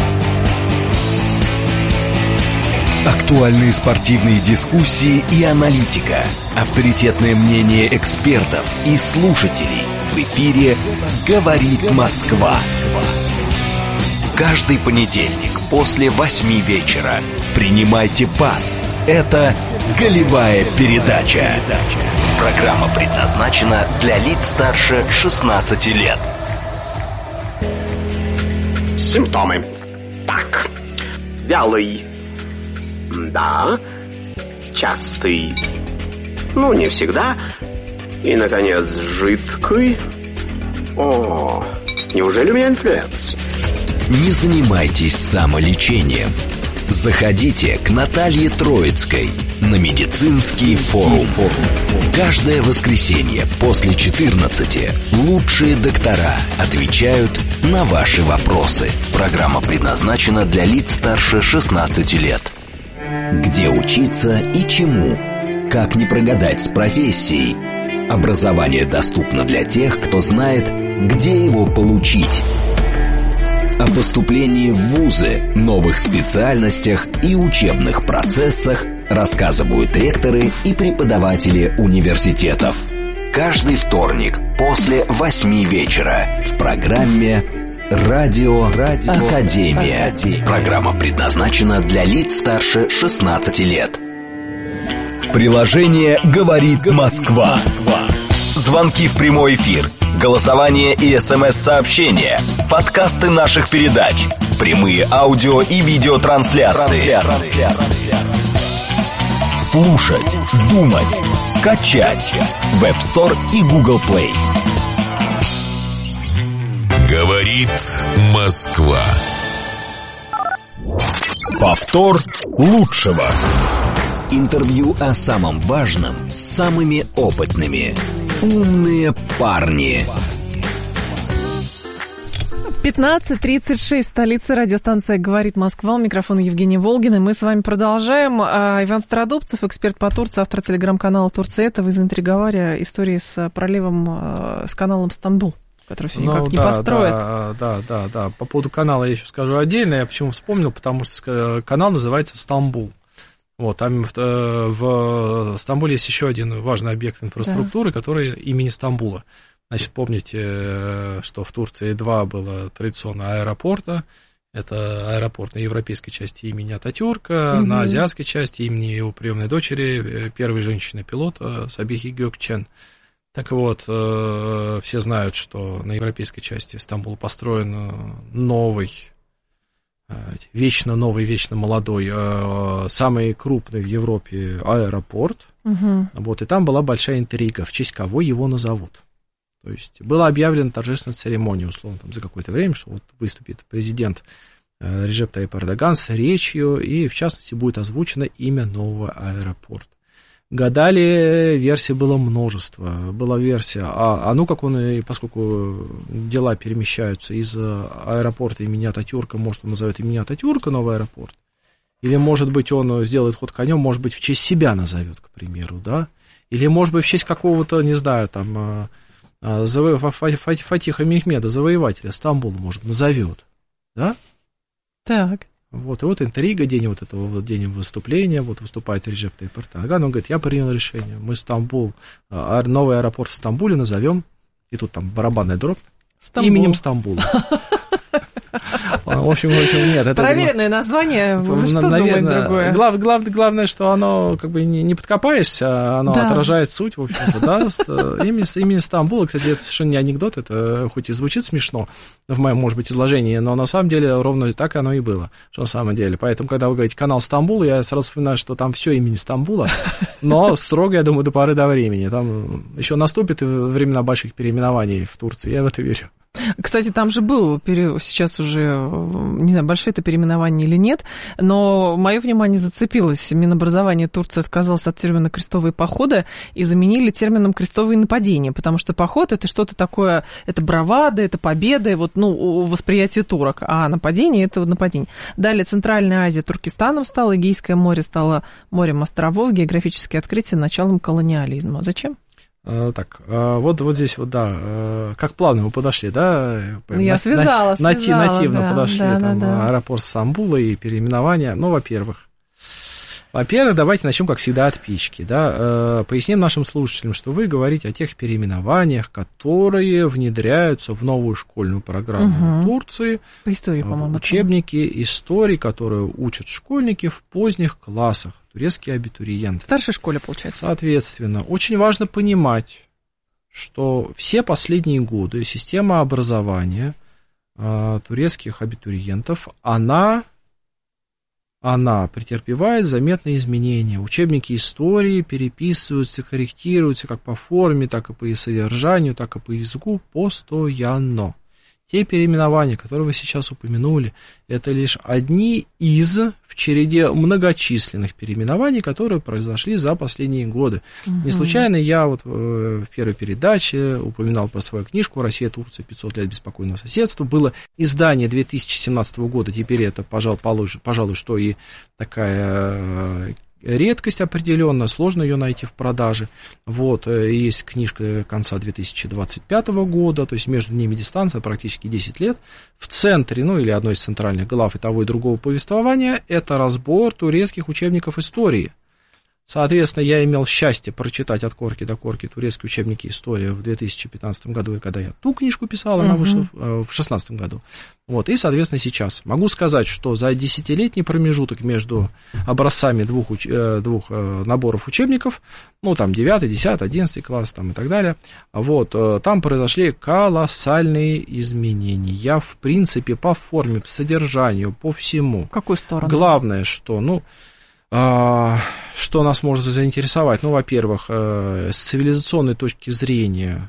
Актуальные спортивные дискуссии и аналитика. Авторитетное мнение экспертов и слушателей. В эфире «Говорит Москва». Каждый понедельник после восьми вечера. Принимайте пас. Это «Голевая передача». Программа предназначена для лиц старше шестнадцати лет. Симптомы. Так. Вялый. Да. Частый. Ну, не всегда. И, наконец, жидкий. О, неужели у меня инфлюенс? Не занимайтесь самолечением. Заходите к Наталье Троицкой на медицинский форум. Каждое воскресенье после четырнадцати лучшие доктора отвечают на ваши вопросы. Программа предназначена для лиц старше шестнадцати лет. Где учиться и чему? Как не прогадать с профессией? Образование доступно для тех, кто знает, где его получить. О поступлении в вузы, новых специальностях и учебных процессах рассказывают ректоры и преподаватели университетов. Каждый вторник после восьми вечера в программе «Радио, Радио Академия». Академия. Программа предназначена для лиц старше шестнадцати лет. Приложение «Говорит Москва». Звонки в прямой эфир, голосование и смс-сообщения, подкасты наших передач, прямые аудио и видеотрансляции. Слушать, думать, качать. Web Store и Google Play. Говорит Москва. Повтор лучшего. Интервью о самом важном с самыми опытными. Умные парни. пятнадцать тридцать шесть, столица, радиостанция «Говорит Москва», у микрофона Евгения Волгина. Мы с вами продолжаем. А Иван Стародубцев, эксперт по Турции, автор телеграм-канала «Турция». Это вы заинтриговали истории с проливом, с каналом Стамбул, который все никак ну, не да, построит. Да, да, да, да. По поводу канала я еще скажу отдельно. Я почему вспомнил, потому что канал называется «Стамбул». Вот, там в, в Стамбуле есть еще один важный объект инфраструктуры, да. который имени Стамбула. Значит, помните, что в Турции два было традиционно аэропорта. Это аэропорт на европейской части имени Ататюрка, угу. на азиатской части имени его приемной дочери, первой женщины-пилота Сабихи Гёкчен. Так вот, все знают, что на европейской части Стамбула построен новый, вечно новый, вечно молодой, самый крупный в Европе аэропорт. Угу. Вот, и там была большая интрига, в честь кого его назовут. То есть была объявлена торжественная церемония, условно, там, за какое-то время, что вот выступит президент э, Реджеп Тайип Эрдоган с речью, и, в частности, будет озвучено имя нового аэропорта. Гадали, версий было множество. Была версия, а, а ну как он, поскольку дела перемещаются из аэропорта имени Ататюрка, может, он назовет имени Ататюрка новый аэропорт, или, может быть, он сделает ход конем, может быть, в честь себя назовет, к примеру, да, или, может быть, в честь какого-то, не знаю, там... Фатиха Мехмеда, завоевателя Стамбула, может, назовет, да? Так. Вот, и вот интрига, день вот этого, вот день выступления, вот выступает Реджеп Тайип Эрдоган, он говорит, я принял решение, мы Стамбул, новый аэропорт в Стамбуле назовем, и тут там барабанная дробь, Стамбул. Именем Стамбула. В общем, в общем, нет. Это проверенное название, вы что думаете другое? Глав, глав, главное, что оно как бы не, не подкопаешься, оно да. отражает суть, в общем-то, да. Именно, именно Стамбула, кстати, это совершенно не анекдот, это хоть и звучит смешно в моем, может быть, изложении, но на самом деле ровно так оно и было, что на самом деле. Поэтому, когда вы говорите канал Стамбул, я сразу вспоминаю, что там все имени Стамбула, но строго, я думаю, до поры до времени. Там еще наступит времена больших переименований в Турции, я в это верю. Кстати, там же был сейчас уже, не знаю, большое это переименование или нет, но мое внимание зацепилось. Минобразование Турции отказалось от термина «крестовые походы» и заменили термином «крестовые нападения», потому что поход – это что-то такое, это бравада, это победа, вот, ну, восприятие турок, а нападение – это нападение. Далее Центральная Азия Туркестаном стала, Эгейское море стало морем островов, географические открытия началом колониализма. Зачем? Так, вот, вот здесь вот, да, как плавно мы подошли, да? Я на, связала, на, связала. Нативно да, подошли, да, там, да, да. аэропорт Стамбула и переименование. Ну, во-первых, во-первых, давайте начнем, как всегда, от пички, да? Поясним нашим слушателям, что вы говорите о тех переименованиях, которые внедряются в новую школьную программу угу. Турции. По истории, по-моему. Учебники истории, которые учат школьники в поздних классах. Турецкие абитуриенты. В старшей школе, получается. Соответственно, очень важно понимать, что все последние годы система образования э, турецких абитуриентов, она, она претерпевает заметные изменения. Учебники истории переписываются, корректируются как по форме, так и по содержанию, так и по языку постоянно. Те переименования, которые вы сейчас упомянули, это лишь одни из в череде многочисленных переименований, которые произошли за последние годы. Угу. Не случайно я вот в первой передаче упоминал про свою книжку «Россия, Турция, пятьсот лет беспокойного соседства». Было издание две тысячи семнадцатого года, теперь это, пожалуй, пожалуй, что и такая... редкость определенная, сложно ее найти в продаже. Вот, есть книжка конца две тысячи двадцать пятого года, то есть между ними дистанция практически десять лет. В центре, ну или одной из центральных глав и того и другого повествования, это разбор турецких учебников истории. Соответственно, я имел счастье прочитать от корки до корки турецкие учебники истории в две тысячи пятнадцатом году, и когда я ту книжку писал, она uh-huh. вышла в две тысячи шестнадцатом году. Вот, и, соответственно, сейчас. Могу сказать, что за десятилетний промежуток между образцами двух, уч... двух наборов учебников, ну, там, девятый, десятый, одиннадцатый класс, там, и так далее, вот, там произошли колоссальные изменения, в принципе, по форме, по содержанию, по всему. В какую сторону? Главное, что, ну... Что нас может заинтересовать? Ну, во-первых, с цивилизационной точки зрения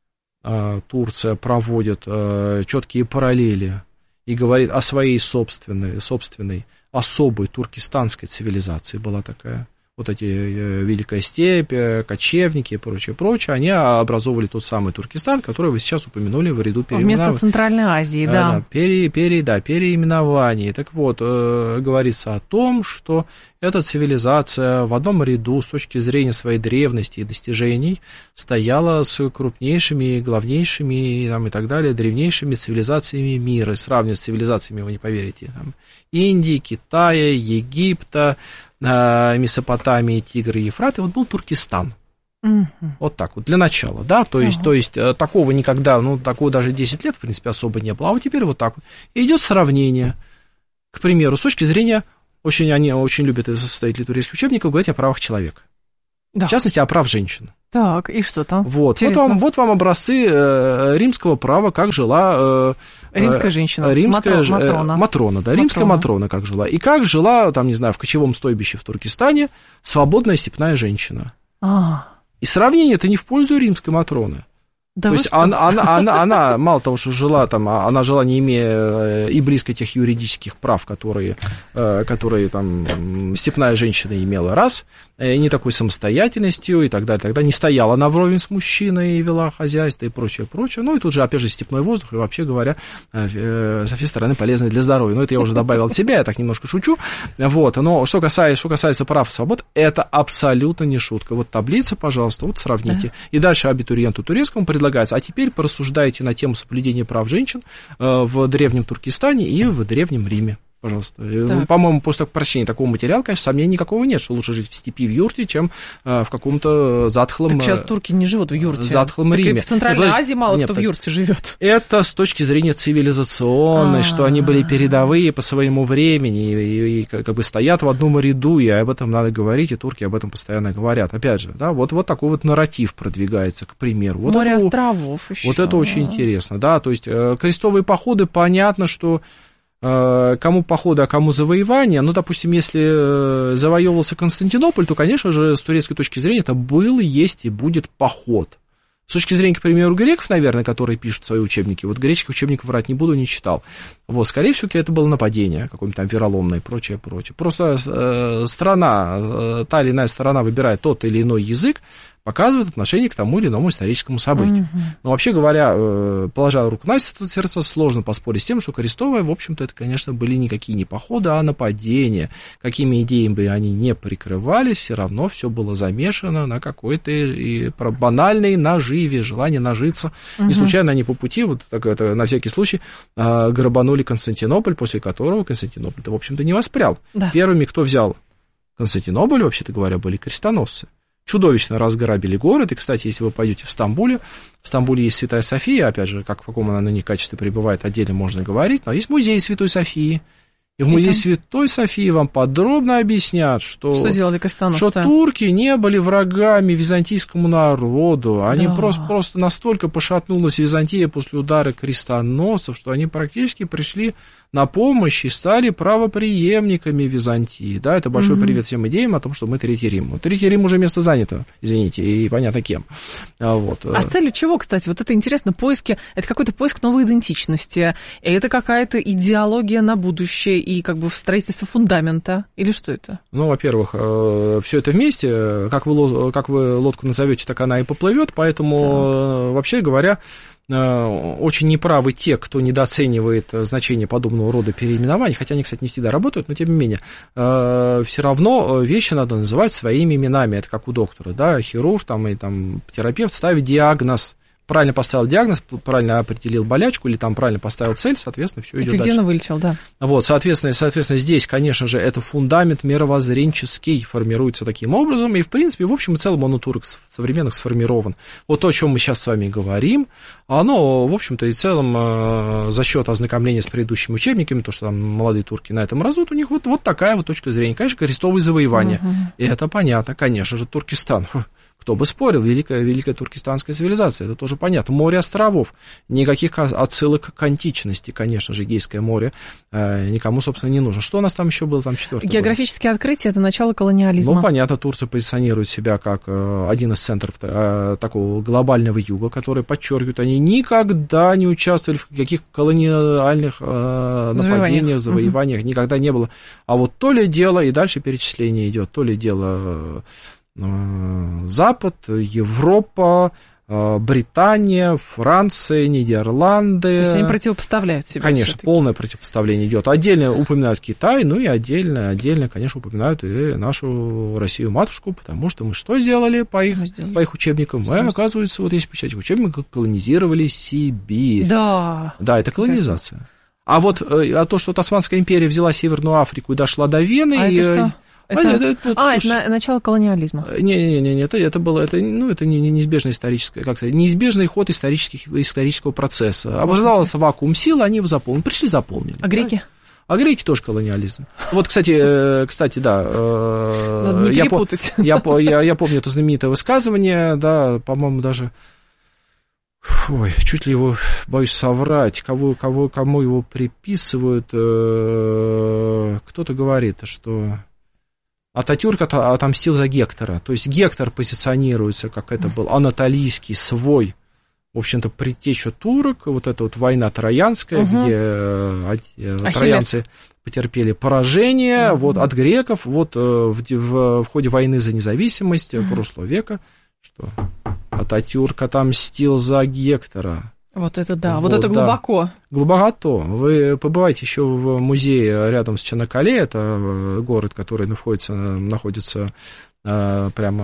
Турция проводит четкие параллели и говорит о своей собственной, собственной особой туркестанской цивилизации. Была такая вот эти Великая степь, кочевники и прочее, прочее, они образовывали тот самый Туркестан, который вы сейчас упомянули в ряду переименований. Вместо Центральной Азии, да. да пере, пере, да, переименований. Так вот, э, говорится о том, что эта цивилизация в одном ряду с точки зрения своей древности и достижений стояла с крупнейшими, главнейшими там, и так далее, древнейшими цивилизациями мира. Сравнивать с цивилизациями, вы не поверите, там, Индии, Китая, Египта, Месопотамии, Тигр и Ефрат, и вот был Туркестан. Uh-huh. Вот так вот, для начала, да, то есть, uh-huh. то есть такого никогда, ну, такого даже десять лет, в принципе, особо не было, а вот теперь вот так вот. И идет сравнение, к примеру, с точки зрения, очень, они очень любят из составителей турецких учебников говорить о правах человека, да. В частности, о правах женщин. Так, и что там? Вот, вот, вам, вот вам образцы э, римского права, как жила... Э, римская женщина, римская, Матро, Матрона. Э, Матрона, да, римская Матрона как жила. И как жила, там, не знаю, в кочевом стойбище в Туркестане свободная степная женщина. А. И сравнение это не в пользу римской Матроны. Да То есть она, она, она, она, мало того, что жила там, она жила не имея и близко тех юридических прав, которые, которые там степная женщина имела, раз, и не такой самостоятельностью и так далее, тогда не стояла она вровень с мужчиной и вела хозяйство и прочее, прочее. Ну и тут же, опять же, степной воздух и вообще говоря, со всей стороны полезный для здоровья. Ну это я уже добавил от себя, я так немножко шучу. Вот, но что касается, что касается прав и свобод, это абсолютно не шутка. Вот таблица, пожалуйста, вот сравните. И дальше абитуриенту турецкому предлагается, а теперь порассуждайте на тему соблюдения прав женщин в древнем Туркестане и в древнем Риме. Пожалуйста. Так. По-моему, после прочтения такого материала, конечно, сомнений никакого нет, что лучше жить в степи, в юрте, чем в каком-то затхлом... Так сейчас турки не живут в юрте. Затхлом так Риме. И в Центральной нет, Азии мало нет, кто в юрте живет. Это с точки зрения цивилизационной, А-а-а. что они были передовые по своему времени и, и, и как бы стоят в одном ряду, и об этом надо говорить, и турки об этом постоянно говорят. Опять же, да, вот, вот такой вот нарратив продвигается, к примеру. Вот Море это, островов еще. Вот это очень интересно, да, то есть крестовые походы, понятно, что кому походы, а кому завоевания. Ну, допустим, если завоевывался Константинополь, то, конечно же, с турецкой точки зрения это был, есть и будет поход. С точки зрения, к примеру, греков, наверное, которые пишут свои учебники, вот греческих учебников врать не буду, не читал. Вот, скорее всего, это было нападение какое-нибудь там вероломное и прочее, прочее. Просто э, страна, э, та или иная сторона выбирает тот или иной язык, показывает отношение к тому или иному историческому событию. Mm-hmm. Но вообще говоря, положа руку на сердце, сложно поспорить с тем, что крестовые, в общем-то, это, конечно, были никакие не походы, а нападения. Какими идеями бы они не прикрывались, все равно все было замешано на какой-то и банальной наживе, желание нажиться. Mm-hmm. Не случайно они по пути, вот так это, на всякий случай, грабанули Константинополь, после которого Константинополь-то, в общем-то, не воспрял. Да. Первыми, кто взял Константинополь, вообще-то говоря, были крестоносцы. Чудовищно разграбили город, и, кстати, если вы пойдете в Стамбуле, в Стамбуле есть Святая София, опять же, как в каком она ныне качестве пребывает, отдельно можно говорить, но есть музей Святой Софии, и в музее Святой Софии вам подробно объяснят, что, что, делали крестоносцы? Что турки не были врагами византийскому народу, они да. просто, просто настолько пошатнулась Византия после удара крестоносцев, что они практически пришли на помощь и стали правопреемниками Византии. Да, это большой mm-hmm. привет всем идеям о том, что мы Третий Рим. Вот Третий Рим уже место занято, извините, и понятно кем. Вот. А с целью чего, кстати? Вот это интересно, поиски, это какой-то поиск новой идентичности, это какая-то идеология на будущее и как бы строительство фундамента, или что это? Ну, во-первых, все это вместе, как вы, как вы лодку назовете, так она и поплывет, поэтому, так. вообще говоря, очень неправы те, кто недооценивает значение подобного рода переименований, хотя они, кстати, не всегда работают, но тем не менее, все равно вещи надо называть своими именами, это как у доктора, да, хирург там, и там, терапевт ставит диагноз, правильно поставил диагноз, правильно определил болячку или там правильно поставил цель, соответственно, все идет дальше. Эффективно вылечил, да. Вот, соответственно, соответственно, здесь, конечно же, это фундамент мировоззренческий формируется таким образом, и, в принципе, в общем и целом он у турок современных сформирован. Вот то, о чем мы сейчас с вами говорим, оно, в общем-то, и в целом за счет ознакомления с предыдущими учебниками, то, что там молодые турки на этом разут, у них вот, вот такая вот точка зрения. Конечно, крестовые завоевания. Uh-huh. И это понятно, конечно же, Туркестан. Кто бы спорил, великая, великая туркестанская цивилизация, это тоже понятно. Море островов, никаких отсылок к античности, конечно же, Эгейское море э, никому, собственно, не нужно. Что у нас там еще было, там четвертое? Географические было? Открытия – это начало колониализма. Ну, понятно, Турция позиционирует себя как э, один из центров э, такого глобального юга, который подчеркивают, они никогда не участвовали в каких колониальных э, нападениях, завоеваниях, угу. никогда не было. А вот то ли дело, и дальше перечисление идет, то ли дело... Запад, Европа, Британия, Франция, Нидерланды. То есть они противопоставляют себя. Конечно, все-таки. Полное противопоставление идет. Отдельно упоминают Китай, ну и отдельно, отдельно, конечно, упоминают и нашу Россию-матушку, потому что мы что сделали по их, по их учебникам? Мы, оказывается, вот если почитать учебник, колонизировали Сибирь. Да. Да, это колонизация. А вот а то, что Османская империя взяла Северную Африку и дошла до Вены... А и... это что? Это... А, это, это, а, это на, начало колониализма. Не-не-не, это, это было, это, ну, это не, не неизбежный историческое, как сказать, неизбежный ход исторических, исторического процесса. Образовался вакуум сил, они его заполнили, пришли, заполнили. А греки? А греки тоже колониализм. Вот, кстати, кстати, да. Надо не перепутать. Я, я, я, я помню это знаменитое высказывание, да, по-моему, даже... Ой, чуть ли его, боюсь соврать, кого, кого, кому его приписывают. Кто-то говорит, что... Ататюрк отомстил за Гектора. То есть Гектор позиционируется, как это был анатолийский свой, в общем-то, предтеча турок, вот эта вот война троянская, угу. где Ахиллес. Троянцы потерпели поражение угу. вот, от греков, вот в, в, в ходе войны за независимость угу. прошлого века, что Ататюрк отомстил за Гектора. Вот это да, вот, вот это глубоко. Да. Глубоко. Вы побываете еще в музее рядом с Чанакале, это город, который находится, находится прямо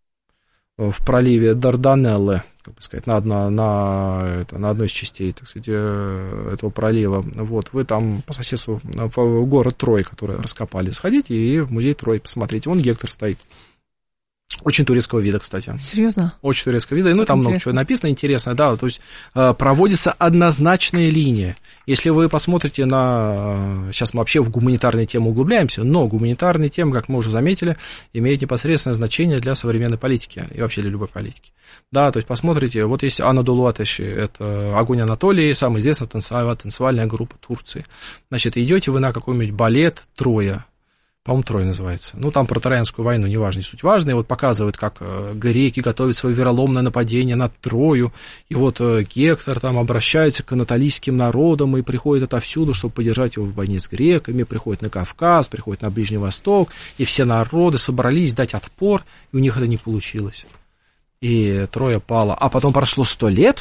в проливе Дарданеллы, как бы сказать, на, на, на, это, на одной из частей, так сказать, этого пролива. Вот, вы там по соседству в город Трой, который раскопали, сходите и в музей Трой посмотрите. Вон Гектор стоит. Очень турецкого вида, кстати. Серьезно? Очень турецкого вида. Ну, там интересно. Много чего написано интересно, да. То есть проводится однозначная линия. Если вы посмотрите на... Сейчас мы вообще в гуманитарные темы углубляемся, но гуманитарные темы, как мы уже заметили, имеют непосредственное значение для современной политики и вообще для любой политики. Да, то есть посмотрите, вот есть Анадолу Атеши, это «Огонь Анатолии», самая известная танцевальная группа Турции. Значит, идете вы на какой-нибудь балет «Троя», по-моему, Трой называется. Ну, там про Троянскую войну, неважно, не суть важная. И вот показывают, как греки готовят свое вероломное нападение на Трою. И вот Гектор там обращается к анатолийским народам и приходит отовсюду, чтобы поддержать его в войне с греками. Приходит на Кавказ, приходит на Ближний Восток. И все народы собрались дать отпор, и у них это не получилось. И Троя пала. А потом прошло сто лет,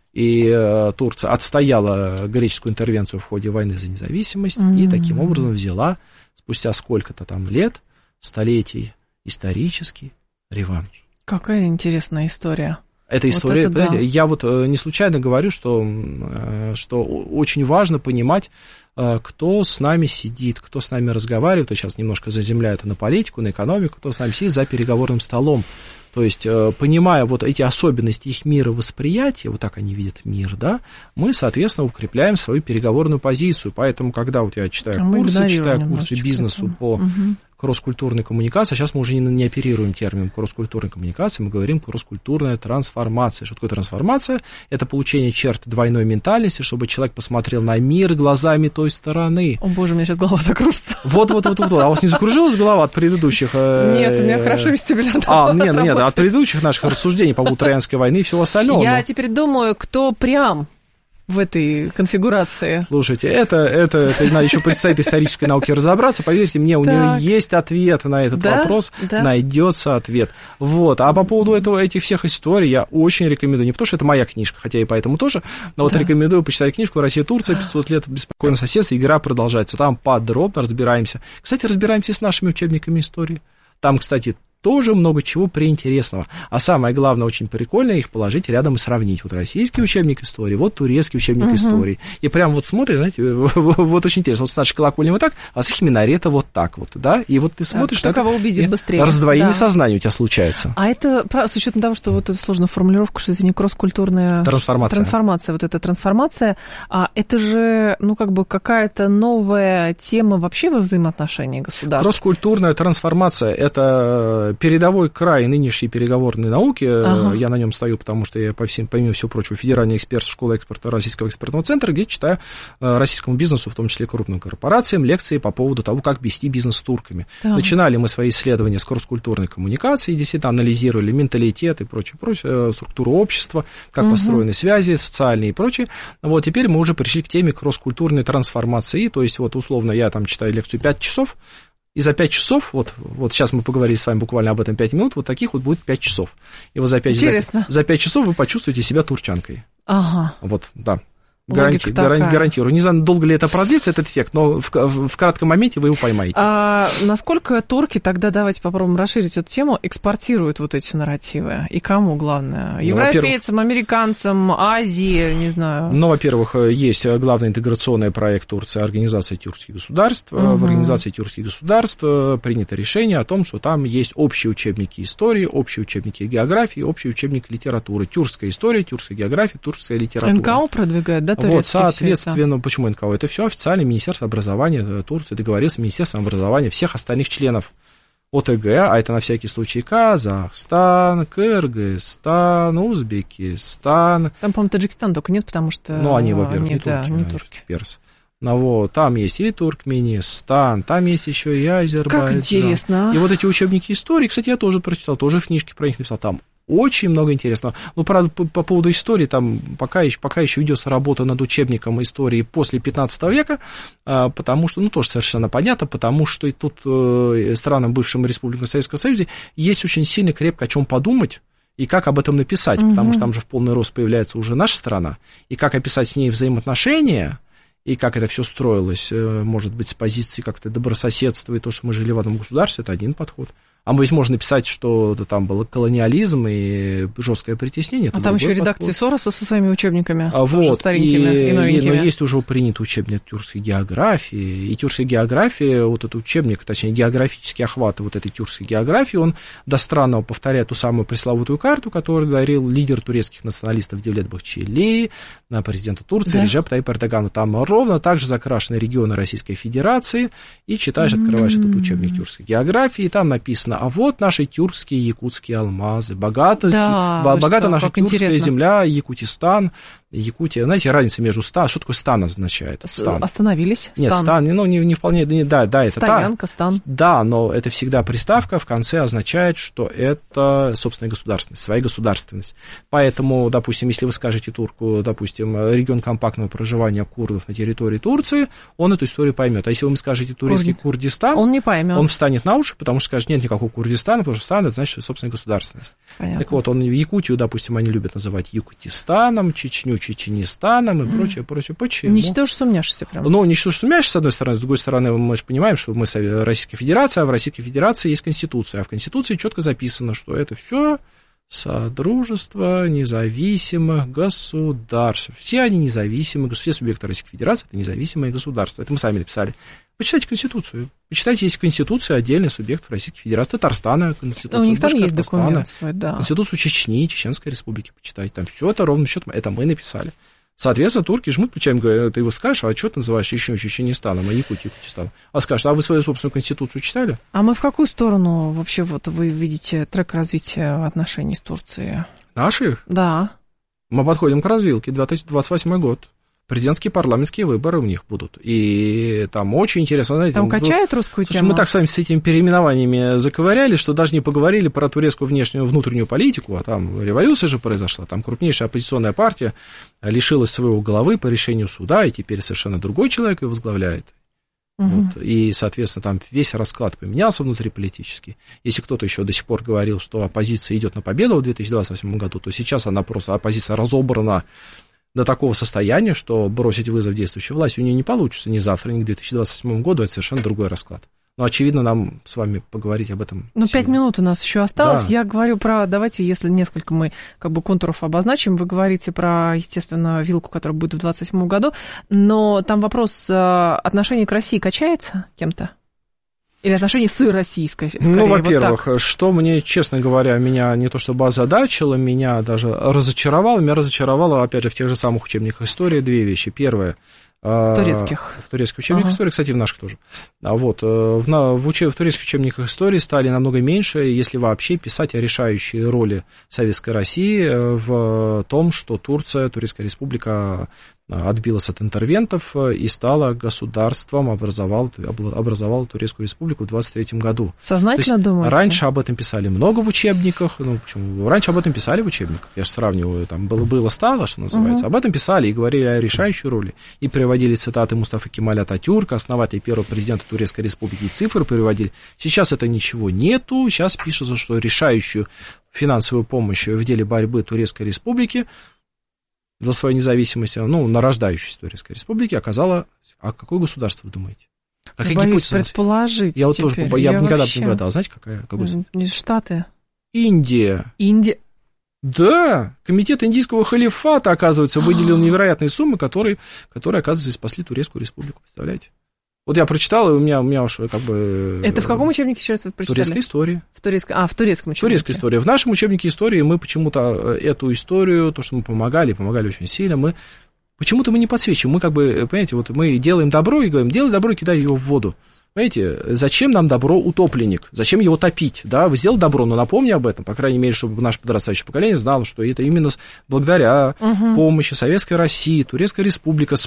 и Турция отстояла греческую интервенцию в ходе войны за независимость, mm-hmm. и таким образом взяла... спустя сколько-то там лет, столетий, исторический реванш. Какая интересная история. Эта история, вот это да. Я вот не случайно говорю, что, что очень важно понимать, кто с нами сидит, кто с нами разговаривает, то сейчас немножко заземляю это на политику, на экономику, кто с нами сидит за переговорным столом. То есть, понимая вот эти особенности их мировосприятия, вот так они видят мир, да, мы, соответственно, укрепляем свою переговорную позицию. Поэтому, когда вот я читаю а курсы, читаю курсы бизнесу это. по... Угу. кросс-культурной коммуникации, а сейчас мы уже не, не оперируем термином кросс-культурной коммуникации, мы говорим кросс-культурная трансформация. Что такое трансформация? Это получение черт двойной ментальности, чтобы человек посмотрел на мир глазами той стороны. О боже, у меня сейчас голова закружится. Вот-вот-вот. А у вас не закружилась голова от предыдущих? Нет, у меня хорошо вестибулярно. А, нет, нет, от предыдущих наших рассуждений по поводу Троянской войны и всего остального. Я теперь думаю, кто прям... в этой конфигурации. Слушайте, это, это, это надо еще предстоит исторической науке разобраться. Поверьте мне, у нее есть ответ на этот да? вопрос, да. найдется ответ. Вот. А по поводу этого, этих всех историй я очень рекомендую. Не потому, что это моя книжка, хотя и поэтому тоже, но вот да. рекомендую почитать книжку «Россия-Турция. пятьсот лет беспокойного соседства». Игра продолжается. Там подробно разбираемся. Кстати, разбираемся с нашими учебниками истории. Там, кстати, тоже много чего приинтересного. А самое главное, очень прикольно их положить рядом и сравнить. Вот российский учебник истории, вот турецкий учебник угу. истории. И прям вот смотришь, знаете, вот очень интересно. Вот с нашей колокольни вот так, а с их минарета вот так вот, да? И вот ты смотришь... Кто кого убедит быстрее. Раздвоение да. сознания у тебя случается. А это, с учетом того, что вот эта сложная формулировка, что это не кросс-культурная... Трансформация. Трансформация, вот эта трансформация, а это же, ну, как бы какая-то новая тема вообще во взаимоотношении государств. Кросс-культурная трансформация – это передовой край нынешней переговорной науки. Ага. Я на нем стою, потому что я, по всем, помимо всего прочего, федеральный эксперт школы экспорта Российского экспертного центра, где читаю российскому бизнесу, в том числе крупным корпорациям, лекции по поводу того, как вести бизнес с турками. Да. Начинали мы свои исследования с кросс-культурной коммуникации, действительно анализировали менталитет и прочее, прочее, структуру общества, как угу. построены связи социальные и прочее. Вот теперь мы уже пришли к теме кросс-культурной трансформации, то есть вот условно я там читаю лекцию пять часов, и за пять часов, вот, вот сейчас мы поговорили с вами буквально об этом пять минут, вот таких вот будет пять часов. И вот за пять, за, за пять часов вы почувствуете себя турчанкой. Ага. Вот, да. Гаранти, гаранти, гарантирую. Не знаю, долго ли это продлится, этот эффект, но в, в, в кратком моменте вы его поймаете. А насколько турки, тогда давайте попробуем расширить эту тему, экспортируют вот эти нарративы? И кому, главное? Европейцам, ну, американцам, Азии, не знаю? Ну, во-первых, есть главный интеграционный проект Турции, Организация тюркских государств. Угу. В Организации тюркских государств принято решение о том, что там есть общие учебники истории, общие учебники географии, общий учебник литературы. Тюркская история, тюркская география, тюркская литература. эн ка о продвигает, да? Вот, соответственно, почему эн ка о? Это все официально Министерство образования Турции договорилось с Министерством образования всех остальных членов о тэ гэ, а это на всякий случай Казахстан, Кыргызстан, Узбекистан. Там, по-моему, Таджикистан только нет, потому что... Ну, они, во-первых, не турки, да, не турки. Персы. Ну, вот, там есть и Туркменистан, там есть еще и Азербайджан. Как интересно. И вот эти учебники истории, кстати, я тоже прочитал, тоже в книжке про них написал, там очень много интересного. Ну, правда, по, по поводу истории, там пока еще, пока еще ведется работа над учебником истории после пятнадцатого века, а, потому что, ну, тоже совершенно понятно, потому что и тут э, странам, бывшим республикам Советского Союза, есть очень сильно крепко о чем подумать, и как об этом написать, угу. потому что там же в полный рост появляется уже наша страна, и как описать с ней взаимоотношения, и как это все строилось, может быть, с позиции как-то добрососедства, и то, что мы жили в одном государстве, это один подход. А ведь можно писать, что там был колониализм и жесткое притеснение. А там еще редакции подход. Сороса со своими учебниками, а вот, старенькими и, и новенькими. Но есть уже принят учебник тюркской географии, и тюркская география, вот этот учебник, точнее, географический охват вот этой тюркской географии, он до странного повторяет ту самую пресловутую карту, которую дарил лидер турецких националистов Девлет Бахчели на президента Турции, да? Реджеп Тайип Эрдогану. Там ровно так же закрашены регионы Российской Федерации, и читаешь, открываешь mm-hmm. этот учебник тюркской географии, и там написано: а вот наши тюркские, якутские алмазы, богата, да, богата наша тюркская интересно. Земля, Якутистан, Якутия. Знаете, разница между стан, что такое стан означает? Стан. Остановились? Нет, стан, стан ну, не, не вполне, не, да, да, это Стоянка, та, стан. Да, но это всегда приставка в конце означает, что это собственная государственность, своя государственность. Поэтому, допустим, если вы скажете турку, допустим, регион компактного проживания курдов на территории Турции, он эту историю поймет. А если вы ему скажете турецкий Курдит. Курдистан, он не поймет. Он встанет на уши, потому что скажет: нет никакого Курдистана, потому что стан — это значит, что собственная государственность. Понятно. Так вот, он Якутию, допустим, они любят называть Якутистаном, Чечню Чеченистаном и mm. прочее, прочее. Почему? Ничтоже сумняшься прям. Ну, ничтоже сумняшься, с одной стороны, с другой стороны, мы же понимаем, что мы Российская Федерация, а в Российской Федерации есть Конституция, а в Конституции четко записано, что это все Содружество независимых государств. Все они независимые, все субъекты Российской Федерации — это независимые государства. Это мы сами написали. Почитайте Конституцию. Почитайте, есть Конституция, отдельный субъект Российской Федерации, Татарстана, Конституция. У них там есть документ свой, да. Конституцию Чечни, Чеченской Республики почитайте. Там все это ровным счетом, это мы написали. Соответственно, турки жмут плечами, говорят: ты его скажешь, а что ты называешь еще Чеченистаном, а Якутию, Якутистаном? А скажешь: а вы свою собственную Конституцию читали? А мы в какую сторону вообще вот вы видите трек развития отношений с Турцией? Наших? Да. Мы подходим к развилке, две тысячи двадцать восьмой год. Президентские парламентские выборы у них будут. И там очень интересно, знаете... Там качает русскую слушайте, тему? Мы так с вами с этими переименованиями заковыряли, что даже не поговорили про турецкую внешнюю внутреннюю политику, а там революция же произошла, там крупнейшая оппозиционная партия лишилась своего главы по решению суда, и теперь совершенно другой человек ее возглавляет. Угу. Вот. И, соответственно, там весь расклад поменялся внутриполитически. Если кто-то еще до сих пор говорил, что оппозиция идет на победу в две тысячи двадцать восьмом году, то сейчас она просто, оппозиция разобрана до такого состояния, что бросить вызов действующей власти у нее не получится ни завтра, ни к две тысячи двадцать восьмому году. Это совершенно другой расклад. Но, очевидно, нам с вами поговорить об этом. Ну, пять минут у нас еще осталось. Да. Я говорю про... Давайте, если несколько мы как бы контуров обозначим. Вы говорите про, естественно, вилку, которая будет в двадцать восьмом году. Но там вопрос отношения к России качается кем-то? Или отношения с российской? Скорее, ну, во-первых, вот что мне, честно говоря, меня не то чтобы озадачило, меня даже разочаровало. Меня разочаровало, опять же, в тех же самых учебниках истории две вещи. Первое. Турецких. В турецких учебниках ага. истории, кстати, в наших тоже. А вот, в, в, учеб, в турецких учебниках истории стали намного меньше, если вообще писать о решающей роли Советской России в том, что Турция, Турецкая Республика отбилась от интервентов и стала государством, образовала, образовала Турецкую Республику в двадцать третьем году. Сознательно думаете? Раньше об этом писали много в учебниках, ну, почему? Раньше об этом писали в учебниках, я же сравниваю, там было, было стало, что называется, угу. об этом писали и говорили о решающей роли, и приводили цитаты Мустафы Кемаля Ататюрка, основателя первого президента Турецкой Республики, и цифры приводили. Сейчас это ничего нету, сейчас пишется, что решающую финансовую помощь в деле борьбы Турецкой Республики за свою независимость, ну, нарождающейся Турецкой Республики оказала... А какое государство, вы думаете? А какие боюсь предположить Я вот теперь. тоже я, я бы никогда вообще... бы не угадал. Знаете, какая? Какой? Штаты. Индия. Индия. Да, комитет индийского халифата, оказывается, выделил невероятные суммы, которые, которые, оказывается, спасли Турецкую Республику. Представляете? Вот я прочитал, и у меня, у меня уж как бы... Это в каком учебнике сейчас вы прочитали? В турецкой истории. В турецкой, а, в турецком учебнике. Турецкая история. В нашем учебнике истории мы почему-то эту историю, то, что мы помогали, помогали очень сильно, мы почему-то мы не подсвечиваем. Мы как бы, понимаете, вот мы делаем добро и говорим, делай добро и кидай его в воду. Понимаете, зачем нам добро утопленник? Зачем его топить? Да, вы сделали добро, но напомни об этом, по крайней мере, чтобы наше подрастающее поколение знало, что это именно благодаря угу. помощи Советской России, Турецкая Республика